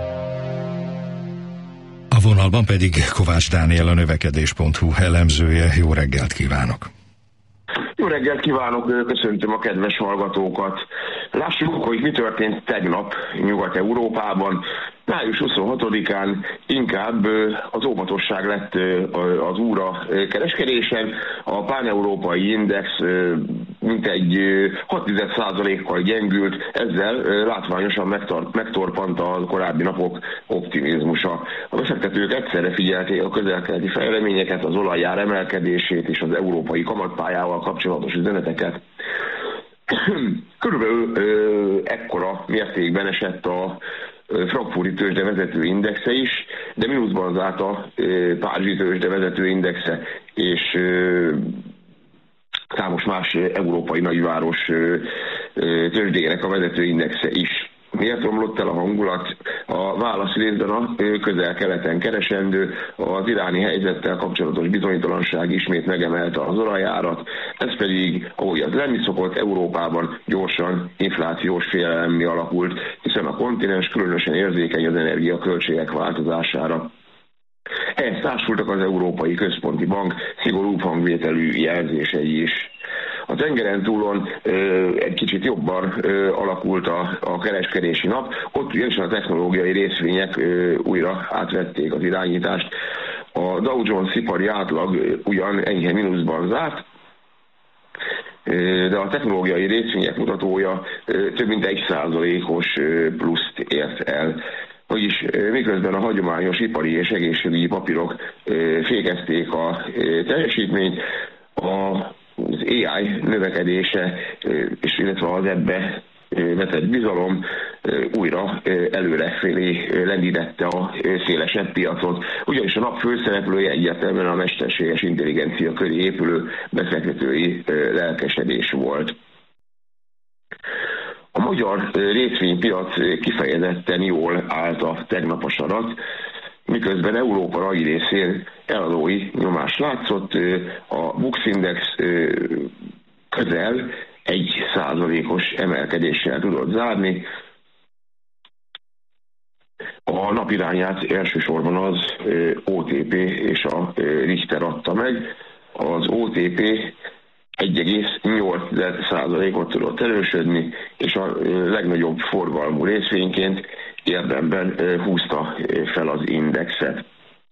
A vonalban pedig Kovács Dániel, a növekedés pont hu elemzője. Jó reggelt kívánok! Jó reggelt kívánok, köszöntöm a kedves hallgatókat. Lássuk, hogy mi történt tegnap Nyugat-Európában. május huszonhatodikán inkább az óvatosság lett az úra kereskedésen. A páneurópai index mintegy hat százalékkal gyengült, ezzel látványosan megtar- megtorpant a korábbi napok optimizmusa. A befektetők egyszerre figyelték a közel-keleti fejleményeket, az olajár emelkedését és az európai kamatpályával kapcsolatos üzeneteket. Körülbelül ö, ekkora mértékben esett a frankfurti tőzsde vezető indexe is, de mínuszban zárt a ö, párizsi tőzsde vezető indexe, és ö, számos más európai nagyváros ö, ö, tőzsdének a vezető indexe is. Miért romlott el a hangulat? A válasz részben a közel-keleten keresendő, az iráni helyzettel kapcsolatos bizonytalanság ismét megemelte az olajárat, ez pedig, ahogy az lenni szokott, Európában gyorsan inflációs félelemmé alakult, hiszen a kontinens különösen érzékeny az energiaköltségek változására. Ehhez társultak az Európai Központi Bank szigorúbb hangvételű jelzései is. A tengeren túlon ö, egy kicsit jobban ö, alakult a, a kereskedési nap, ott ugyanis a technológiai részvények ö, újra átvették az irányítást. A Dow Jones ipari átlag ö, ugyan enyhe mínuszban zárt, ö, de a technológiai részvények mutatója ö, több mint egy százalékos pluszt ért el. Vagyis miközben a hagyományos ipari és egészségügyi papírok ö, fékezték a ö, teljesítményt, a az á i növekedése, és illetve az ebbe vetett bizalom újra előrefelé lendítette a szélesebb piacot. Ugyanis a nap főszereplője egyértelműen a mesterséges intelligencia köré épülő befektetői lelkesedés volt. A magyar részvénypiac kifejezetten jól állt a tegnap a sarat, miközben Európa nagy részén eladói nyomás látszott, a Bux Index közel egy százalékos emelkedéssel tudott zárni. A nap irányát elsősorban az o té pé és a Richter adta meg. Az o té pé egy egész nyolc százalékot tudott erősödni, és a legnagyobb forgalmú részvényként érdemben húzta fel az indexet.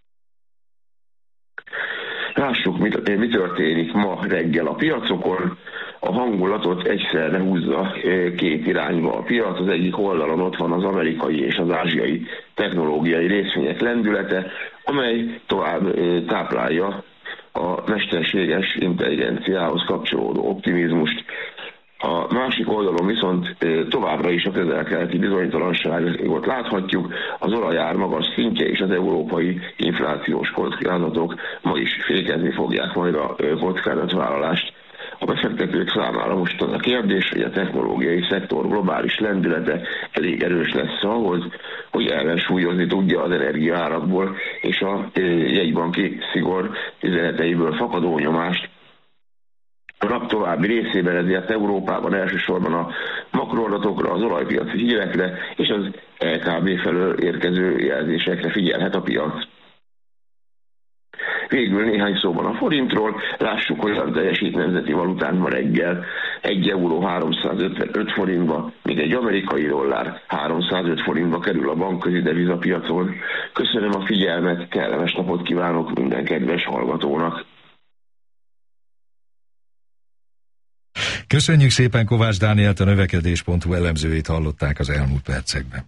Lássuk, mi történik ma reggel a piacokon. A hangulatot egyszerre húzza két irányba a piac. Az egyik oldalon ott van az amerikai és az ázsiai technológiai részvények lendülete, amely tovább táplálja a mesterséges intelligenciához kapcsolódó optimizmust. A másik oldalon viszont továbbra is a közel-keleti bizonytalanságot láthatjuk, az olajár magas szintje és az európai inflációs kockázatok ma is fékezni fogják majd a kockázatvállalást. A befektetők számára most az a kérdés, hogy a technológiai szektor globális lendülete elég erős lesz ahhoz, hogy ellensúlyozni tudja az energiaárakból és a jegybanki szigor üzeneteiből fakadó nyomást. A nap további részében ezért Európában elsősorban a makroadatokra, az olajpiaci hírekre és az é ká bé felől érkező jelzésekre figyelhet a piac. Végül néhány szóban a forintról, lássuk, hogyan teljesít nemzeti valután ma reggel. Egy euró háromszázötvenöt forintba, míg egy amerikai dollár háromszázöt forintba kerül a bankközi devizapiacon. Köszönöm a figyelmet, kellemes napot kívánok minden kedves hallgatónak! Köszönjük szépen Kovács Dánielt, a növekedés pont hu elemzőjét hallották az elmúlt percekben.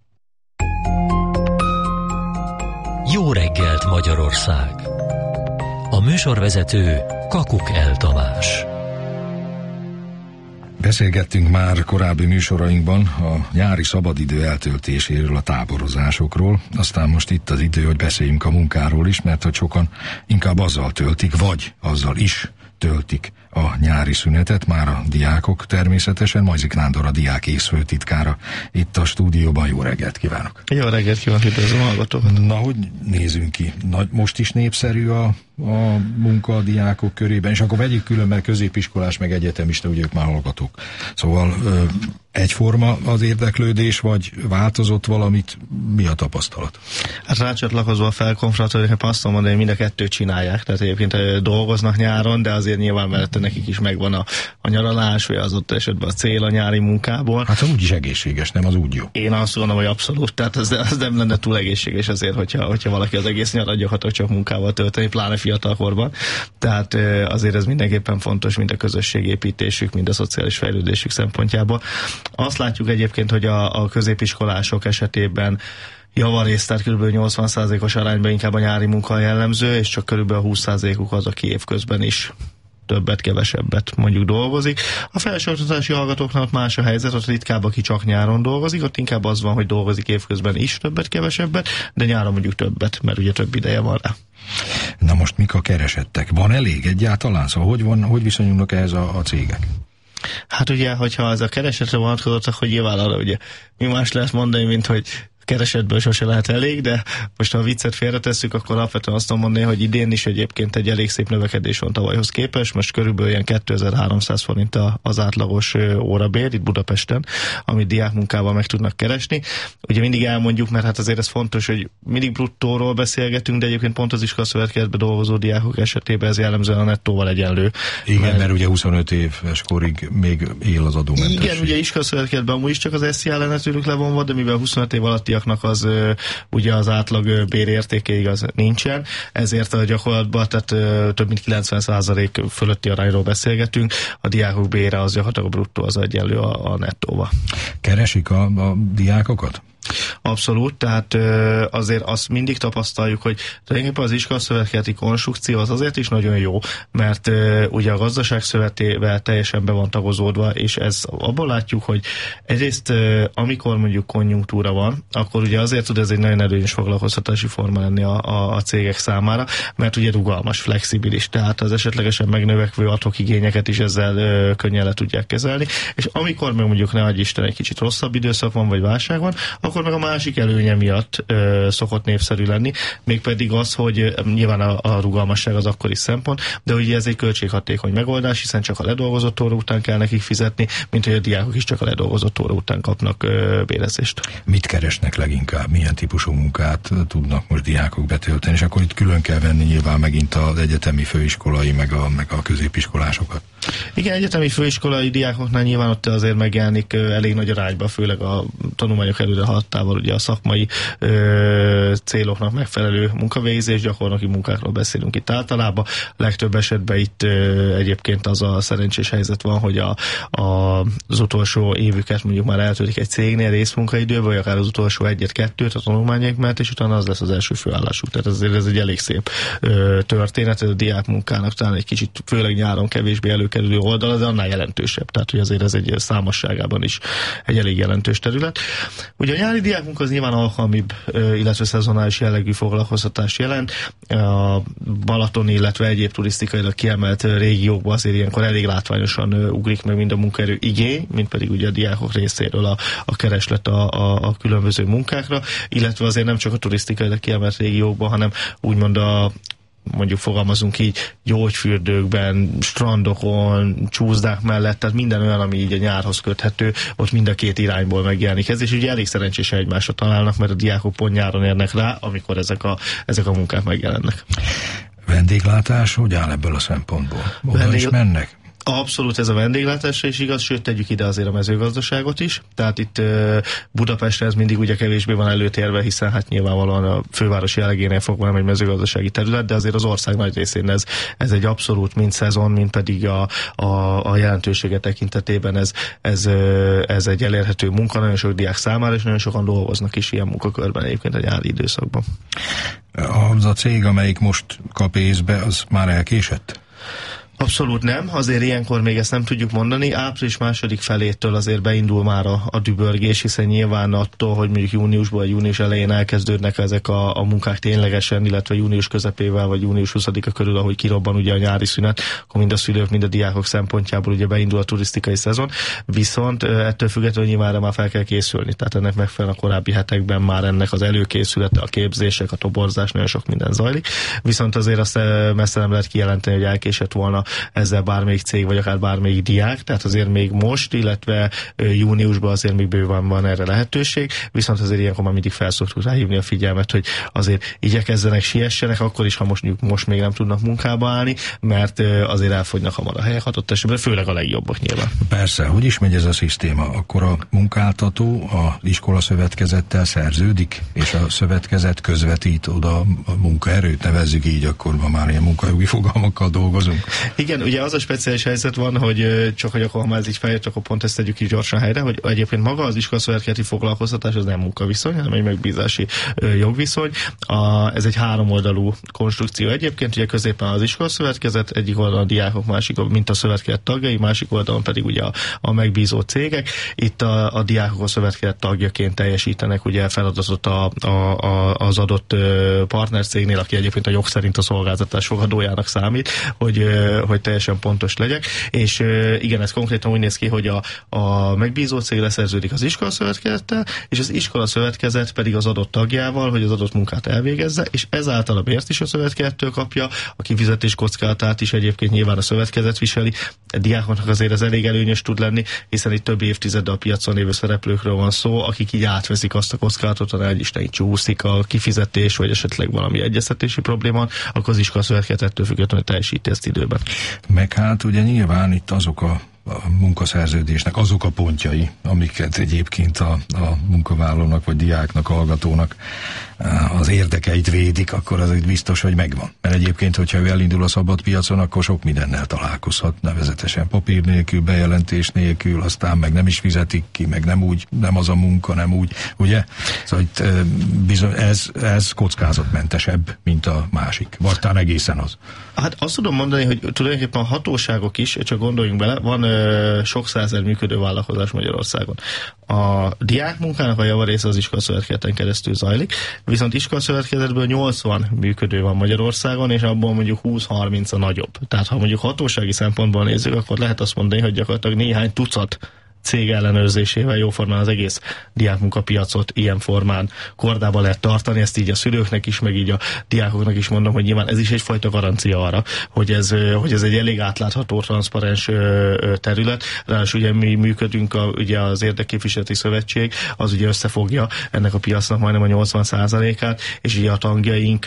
Jó reggelt Magyarország! A műsorvezető Kakukell Tamás. Beszélgettünk már korábbi műsorainkban a nyári szabadidő eltöltéséről, a táborozásokról, aztán most itt az idő, hogy beszéljünk a munkáról is, mert hogy sokan inkább azzal töltik, vagy azzal is töltik a nyári szünetet, már a diákok természetesen. Majzik Nándor, a diák észfőtitkára itt a stúdióban. Jó reggelt kívánok! Jó reggelt kívánok, üdvözlöm a hallgatókat! Na, hogy nézünk ki? Na, most is népszerű a, a munka a diákok körében, és akkor vegyük külön, mert középiskolás meg egyetemista, ugye ők már hallgatók. Szóval ö, egyforma az érdeklődés, vagy változott valamit? Mi a tapasztalat? Hát rácsatlakozva a felkonfrontációk, azt mondom, hogy mind a kettőt csinálják, tehát egyébként dolgoznak nyáron, de azért nyilván mellette nekik is megvan a, a nyaralás, vagy az ott esetben a cél a nyári munkából. Hát az úgyis egészséges, nem az úgy jó? Én azt gondolom, hogy abszolút, tehát az, az nem lenne túl egészséges azért, hogyha, hogyha valaki az egész nyarat gyakorlatilag csak munkával tölteni, pláne fiatalkorban. Tehát azért ez mindenképpen fontos, mind a közösségépítésük, mind a szociális fejlődésük szempontjából. Azt látjuk egyébként, hogy a, a középiskolások esetében javarészt, tehát kb. nyolcvan százalékos arányban inkább a nyári munka jellemző, és csak kb. húsz százalékuk az, aki évközben is többet, kevesebbet mondjuk dolgozik. A felsőoktatási hallgatóknak más a helyzet, ott ritkább, aki csak nyáron dolgozik, ott inkább az van, hogy dolgozik évközben is többet, kevesebbet, de nyáron mondjuk többet, mert ugye több ideje van rá. Na most mik a keresettek? Van elég egyáltalán? Szóval hogy, van, hogy viszonyulnak ehhez a, a cégek? Hát ugye, hogyha ez a keresetre vonatkozott, akkor nyilván arra ugye mi más lehet mondani, mint hogy keresetből sose lehet elég, de most ha a viccet félretesszük, akkor alapvetően azt mondani, hogy idén is egyébként egy elég szép növekedés van tavalyhoz képest, most körülbelül ilyen kétezer-háromszáz forint az átlagos órabér itt Budapesten, amit diákmunkával meg tudnak keresni. Ugye mindig elmondjuk, mert hát azért ez fontos, hogy mindig bruttóról beszélgetünk, de egyébként pont az iskolaszövetkezetben dolgozó diákok esetében ez jellemzően a nettóval egyenlő. Igen, mert, mert ugye huszonöt éves korig még él az adómentesség. Igen, ugye iskolaszövetkezetben amúgy is csak az es zé á lenne tőlük levonva, de mivel huszonöt év alattiaknak az ugye az átlag bérértékeig az nincsen, ezért a gyakorlatban tehát több mint kilencven százalék fölötti arányról beszélgetünk, a diákok bére az gyakorlatilag a bruttó az egyenlő a, a nettóval. Keresik a, a diákokat? Abszolút, tehát azért azt mindig tapasztaljuk, hogy tulajdonképpen az iskolaszövetkezeti konstrukció az azért is nagyon jó, mert ugye a gazdaság szövetével teljesen be van tagozódva, és ez abból látjuk, hogy egyrészt amikor mondjuk konjunktúra van, akkor ugye azért tud ez egy nagyon előnyös foglalkoztatási forma lenni a, a, a cégek számára, mert ugye rugalmas, flexibilis, tehát az esetlegesen megnövekvő adhok igényeket is ezzel könnyen le tudják kezelni, és amikor meg mondjuk ne adj Isten egy kicsit rosszabb időszak van, vagy válság van, akkor meg a másik előnye miatt ö, szokott népszerű lenni, mégpedig az, hogy nyilván a, a rugalmasság az akkori szempont, de ugye ez egy költséghatékony megoldás, hiszen csak a ledolgozott óra után kell nekik fizetni, mint hogy a diákok is csak a ledolgozott óra után kapnak ö, bérezést. Mit keresnek leginkább? Milyen típusú munkát tudnak most diákok betölteni? És akkor itt külön kell venni nyilván megint az egyetemi főiskolai, meg a, meg a középiskolásokat. Igen, egyetemi főiskolai diákoknál nyilván ott azért megjelenik elég nagy arányba, főleg a tanulmányok előre haladtával ugye a szakmai ö, céloknak megfelelő munkavégzés, gyakornoki munkákról beszélünk itt általában. Legtöbb esetben itt ö, egyébként az a szerencsés helyzet van, hogy a, a, az utolsó évüket mondjuk már eltöltik egy cégnél részmunkaidőben, vagy akár az utolsó egyet-kettőt a tanulmányaik mellett, és utána az lesz az első főállásuk. Tehát azért ez egy elég szép ö, történet, ez a diákmunkának talán egy kicsit, főleg nyáron kevésbé előkerülő oldala, de annál jelentősebb. Tehát, hogy azért ez egy számosságában is egy elég jelentős terület. Ugye a nyári diákunk az nyilván alkalmibb, illetve szezonális jellegű foglalkoztatást jelent. A Balaton, illetve egyéb turisztikailag kiemelt régiókban azért ilyenkor elég látványosan ugrik meg mind a munkaerő igény, mint pedig ugye a diákok részéről a, a kereslet a, a, a különböző munkákra, illetve azért nem csak a turisztikailag kiemelt régiókban, hanem úgymond a mondjuk fogalmazunk így, gyógyfürdőkben, strandokon, csúszdák mellett, tehát minden olyan, ami így a nyárhoz köthető, ott mind a két irányból megjelenik ez, és ugye elég szerencsésen egymásra találnak, mert a diákok pont nyáron érnek rá, amikor ezek a, ezek a munkák megjelennek. Vendéglátás hogy áll ebből a szempontból? Oda Vendég... is mennek? Abszolút ez a vendéglátásra is igaz, sőt tegyük ide azért a mezőgazdaságot is, tehát itt uh, Budapestre ez mindig ugye kevésbé van előtérve, hiszen hát nyilvánvalóan a főváros jellegénél fogva nem egy mezőgazdasági terület, de azért az ország nagy részén ez, ez egy abszolút mind szezon, mind pedig a, a, a jelentősége tekintetében ez, ez, ez egy elérhető munka nagyon sok diák számára, és nagyon sokan dolgoznak is ilyen munkakörben egyébként a nyári időszakban. Az a cég, amelyik most kap észbe, az már elkésett? Abszolút nem, azért ilyenkor még ezt nem tudjuk mondani. Április második felétől azért beindul már a, a dübörgés, hiszen nyilván attól, hogy mondjuk júniusban, vagy június elején elkezdődnek ezek a, a munkák ténylegesen, illetve június közepével, vagy június huszadika körül, ahogy kirobban ugye a nyári szünet, akkor mind a szülők, mind a diákok szempontjából ugye beindul a turisztikai szezon, viszont ettől függetlenül nyilván már fel kell készülni, tehát ennek megfelelően a korábbi hetekben már ennek az előkészülete, a képzések, a toborzás, nagyon sok minden zajlik, viszont azért azt messze nem lehet kijelenteni, hogy elkésett volna ezzel bármelyik cég, vagy akár bármelyik diák, tehát azért még most, illetve júniusban azért még bőven van erre lehetőség, viszont azért ilyenkor már mindig felszoktuk ráhívni a figyelmet, hogy azért igyekezzenek, siessenek, akkor is, ha most, most még nem tudnak munkába állni, mert azért elfogynak hamar a helyek adott esetben, főleg a legjobbak nyilván. Persze, hogy is megy ez a szisztéma? Akkor a munkáltató a iskolaszövetkezettel szerződik, és a szövetkezet közvetít oda a munkaerőt, nevezzük így, akkor ma már ilyen munkajogi fogalmakkal dolgozunk. Igen, ugye az a speciális helyzet van, hogy csak hogy akkor, ha már ez így feljött, akkor pont ezt tegyük is gyorsan helyre, hogy egyébként maga az iskolaszövetkezeti foglalkoztatás az nem munkaviszony, hanem egy megbízási jogviszony. A, ez egy háromoldalú konstrukció egyébként, ugye középen az iskolaszövetkezet, egyik oldalon a diákok, másik, mint a szövetkezet tagjai, másik oldalon pedig ugye a, a megbízó cégek. Itt a, a diákok a szövetkezet tagjaként teljesítenek ugye feladatot a, a, a, az adott partnercégnél, aki egyébként a jog szerint a szolgáltatás fogadójának számít, hogy hogy teljesen pontos legyek, és igen, ez konkrétan úgy néz ki, hogy a, a megbízó cég leszerződik az iskolaszövetkezettel, és az iskolaszövetkezet pedig az adott tagjával, hogy az adott munkát elvégezze, és ezáltal a bért is a szövetkezettől kapja, a kifizetés kockázatát is egyébként nyilván a szövetkezet viseli. A diákoknak azért ez elég előnyös tud lenni, hiszen itt több évtizeddel a piacon lévő szereplőkről van szó, akik így átveszik azt a kockázatot, ha egy Isten így csúszik a kifizetés, vagy esetleg valami egyeztetési probléma, akkor az iskolaszövetkezettől függetlenül teljesíti ezt időben. Meg hát ugye nyilván itt azok a a munkaszerződésnek azok a pontjai, amiket egyébként a, a munkavállalónak vagy diáknak, hallgatónak az érdekeit védik, akkor az biztos, hogy megvan. Mert egyébként, hogyha ő elindul a szabad piacon, akkor sok mindennel találkozhat, nevezetesen papír nélkül, bejelentés nélkül, aztán meg nem is fizetik ki, meg nem úgy, nem az a munka, nem úgy, ugye? Szóval itt bizony, ez, ez kockázatmentesebb, mint a másik. Vagy talán egészen az. Hát azt tudom mondani, hogy tulajdonképpen a hatóságok is, csak gondoljunk bele, van ö, sok százer működő vállalkozás Magyarországon. A diákmunkának a javarésze az iskolaszövetkezeten keresztül zajlik, viszont iskolaszövetkezetből nyolcvan működő van Magyarországon, és abból mondjuk húsz-harminc a nagyobb. Tehát ha mondjuk hatósági szempontból nézzük, akkor lehet azt mondani, hogy gyakorlatilag néhány tucat cég ellenőrzésével jóformán az egész diákmunkapiacot ilyen formán kordában lehet tartani, ezt így a szülőknek is, meg így a diákoknak is mondom, hogy nyilván ez is egyfajta garancia arra, hogy ez, hogy ez egy elég átlátható, transzparens terület. Ráadásul ugye mi működünk, a, ugye az Érdekképviseleti Szövetség, az ugye összefogja ennek a piacnak majdnem a nyolcvan százalékát, és ugye a tagjaink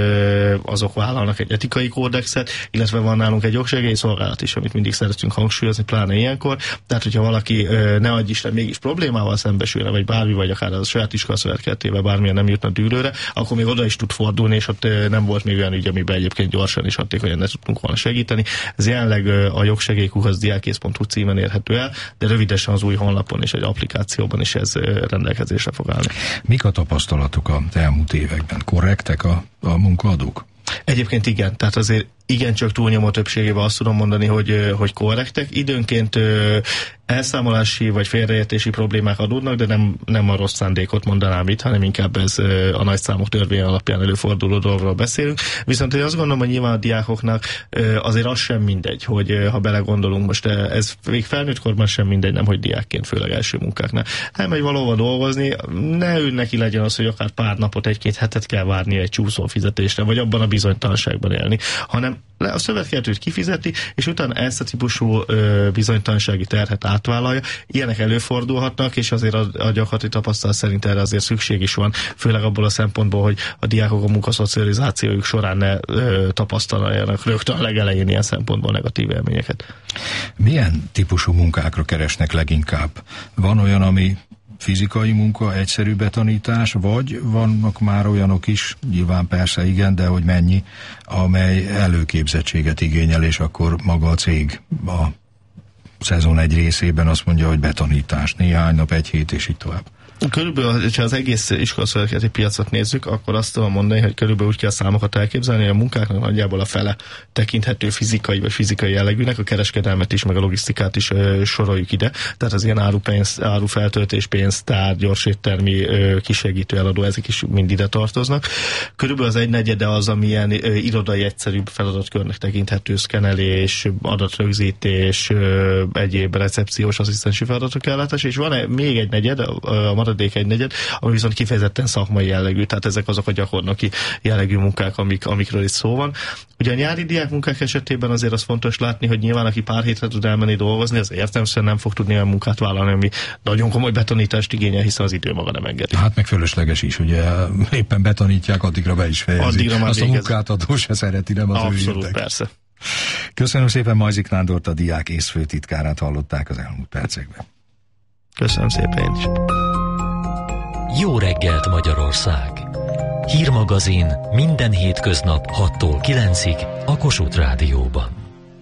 azok vállalnak egy etikai kódexet, illetve van nálunk egy jogsegélyszolgálat is, amit mindig szeretünk hangsúlyozni, pláne ilyenkor. Tehát, hogyha valaki ne adj Isten mégis problémával szembesülne, vagy bármi, vagy akár a saját iskolaszövetkezetével bármilyen nem jutna dűlőre, akkor még oda is tud fordulni, és ott nem volt még olyan ügy, amiben egyébként gyorsan és hatékonyan ne tudtunk volna segíteni. Ez jelenleg a jogsegélykukac diákész pont hu címen érhető el, de rövidesen az új honlapon és egy applikációban is ez rendelkezésre fog állni. Mik a tapasztalatok az elmúlt években? Korrektek a, a munkaadók? Egyébként igen, tehát azért igencsak túlnyomó többségében azt tudom mondani, hogy, hogy korrektek. Időnként elszámolási vagy félreértési problémák adódnak, de nem, nem a rossz szándékot mondanám itt, hanem inkább ez a nagy számok törvény alapján előforduló dolgokról beszélünk. Viszont én azt gondolom, hogy nyilván a diákoknak azért az sem mindegy, hogy ha belegondolunk most, ez még felnőtt korban sem mindegy, nem hogy diákként, főleg első munkáknál. Elmegy valahova dolgozni, ne ő neki legyen az, hogy akár pár napot, egy-két hetet kell várni egy csúszó fizetésre, vagy abban a bizonytalanságban élni, hanem a szövetkezetőt kifizeti, és utána ezt a típusú ö, bizonytalansági terhet átvállalja. Ilyenek előfordulhatnak, és azért a, a gyakorlati tapasztalat szerint erre azért szükség is van, főleg abból a szempontból, hogy a diákok a munkaszocializációjuk során ne ö, tapasztaljanak rögtön a legelején ilyen szempontból negatív élményeket. Milyen típusú munkákra keresnek leginkább? Van olyan, ami fizikai munka, egyszerű betanítás, vagy vannak már olyanok is, nyilván persze igen, de hogy mennyi, amely előképzettséget igényel, és akkor maga a cég a szezon egy részében azt mondja, hogy betanítás, néhány nap, egy hét, és így tovább. Körülbelül, ha az egész iskolaszövetkezeti piacot nézzük, akkor azt tudom mondani, hogy körülbelül úgy kell számokat elképzelni, hogy a munkáknak nagyjából a fele tekinthető fizikai vagy fizikai jellegűnek, a kereskedelmet is, meg a logisztikát is ö, soroljuk ide. Tehát az ilyen árupénz, árufeltöltés, pénztár, gyorséttermi, ö, kisegítő eladó, ezek is mind ide tartoznak. Körülbelül az egynegyede az, amilyen ö, irodai egyszerűbb feladatkörnek tekinthető, szkenelés, adatrögzítés, ö, egyéb recepciós, asszisztensi feladatok ellátás, és van még egy negyed, a maradék egy negyed, ami viszont kifejezetten szakmai jellegű, tehát ezek azok a gyakornoki jellegű munkák, amik, amikről itt szó van. Ugye a nyári diák munkák esetében azért az fontos látni, hogy nyilván aki pár hétre tud elmenni dolgozni, az értelemszerűen nem fog tudni olyan munkát vállalni, ami nagyon komoly betanítást igényel, hiszen az idő maga nem engedi. Hát meg fölösleges is, ugye éppen betanítják, addigra be is fejezik. Azt a munkátadó se szereti, nem az Abszolút, ő érdek. Persze. Köszönöm szépen, Majzik Nándort, a diák észfőtitkárát hallották az elmúlt percekben. Köszönöm szépen én is. Jó reggelt Magyarország! Hírmagazin minden hétköznap hattól kilencig a Kossuth Rádióban.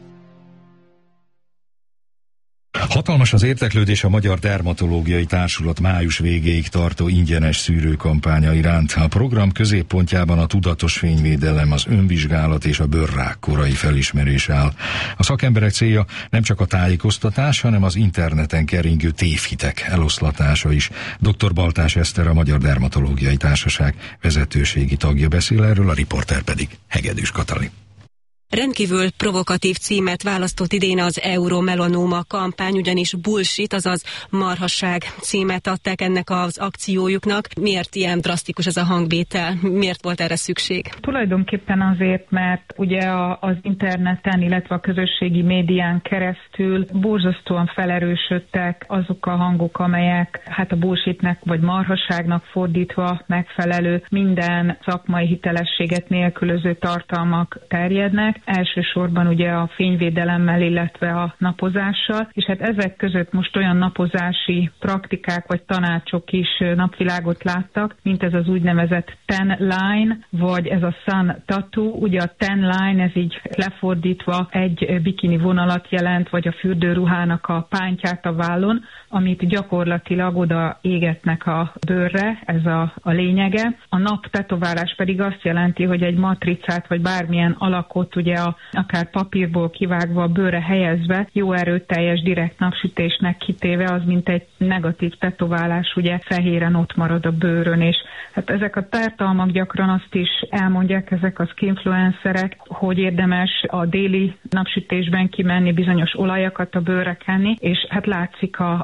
Hatalmas az érdeklődés a Magyar Dermatológiai Társulat május végéig tartó ingyenes szűrőkampánya iránt. A program középpontjában a tudatos fényvédelem, az önvizsgálat és a bőrrák korai felismerés áll. A szakemberek célja nem csak a tájékoztatás, hanem az interneten keringő tévhitek eloszlatása is. doktor Baltás Eszter, a Magyar Dermatológiai Társaság vezetőségi tagja beszél erről, a riporter pedig Hegedűs Katalin. Rendkívül provokatív címet választott idén az Euromelanoma kampány, ugyanis bullshit, azaz marhasság címet adták ennek az akciójuknak. Miért ilyen drasztikus ez a hangvétel? Miért volt erre szükség? Tulajdonképpen azért, mert ugye az interneten, illetve a közösségi médián keresztül borzasztóan felerősödtek azok a hangok, amelyek hát a bullshitnek vagy marhasságnak fordítva megfelelő minden szakmai hitelességet nélkülöző tartalmak terjednek. Elsősorban ugye a fényvédelemmel, illetve a napozással, és hát ezek között most olyan napozási praktikák vagy tanácsok is napvilágot láttak, mint ez az úgynevezett tan line, vagy ez a sun tattoo. Ugye a tan line, ez így lefordítva egy bikini vonalat jelent, vagy a fürdőruhának a pántját a vállon, amit gyakorlatilag oda égetnek a bőrre, ez a, a lényege. A nap tetoválás pedig azt jelenti, hogy egy matricát, vagy bármilyen alakot ugye a, akár papírból kivágva a bőrre helyezve, jó erőteljes direkt napsütésnek kitéve, az mint egy negatív tetoválás, ugye fehéren ott marad a bőrön, és hát ezek a tartalmak gyakran azt is elmondják, ezek a skinfluencerek, hogy érdemes a déli napsütésben kimenni, bizonyos olajakat a bőrre kenni, és hát látszik a,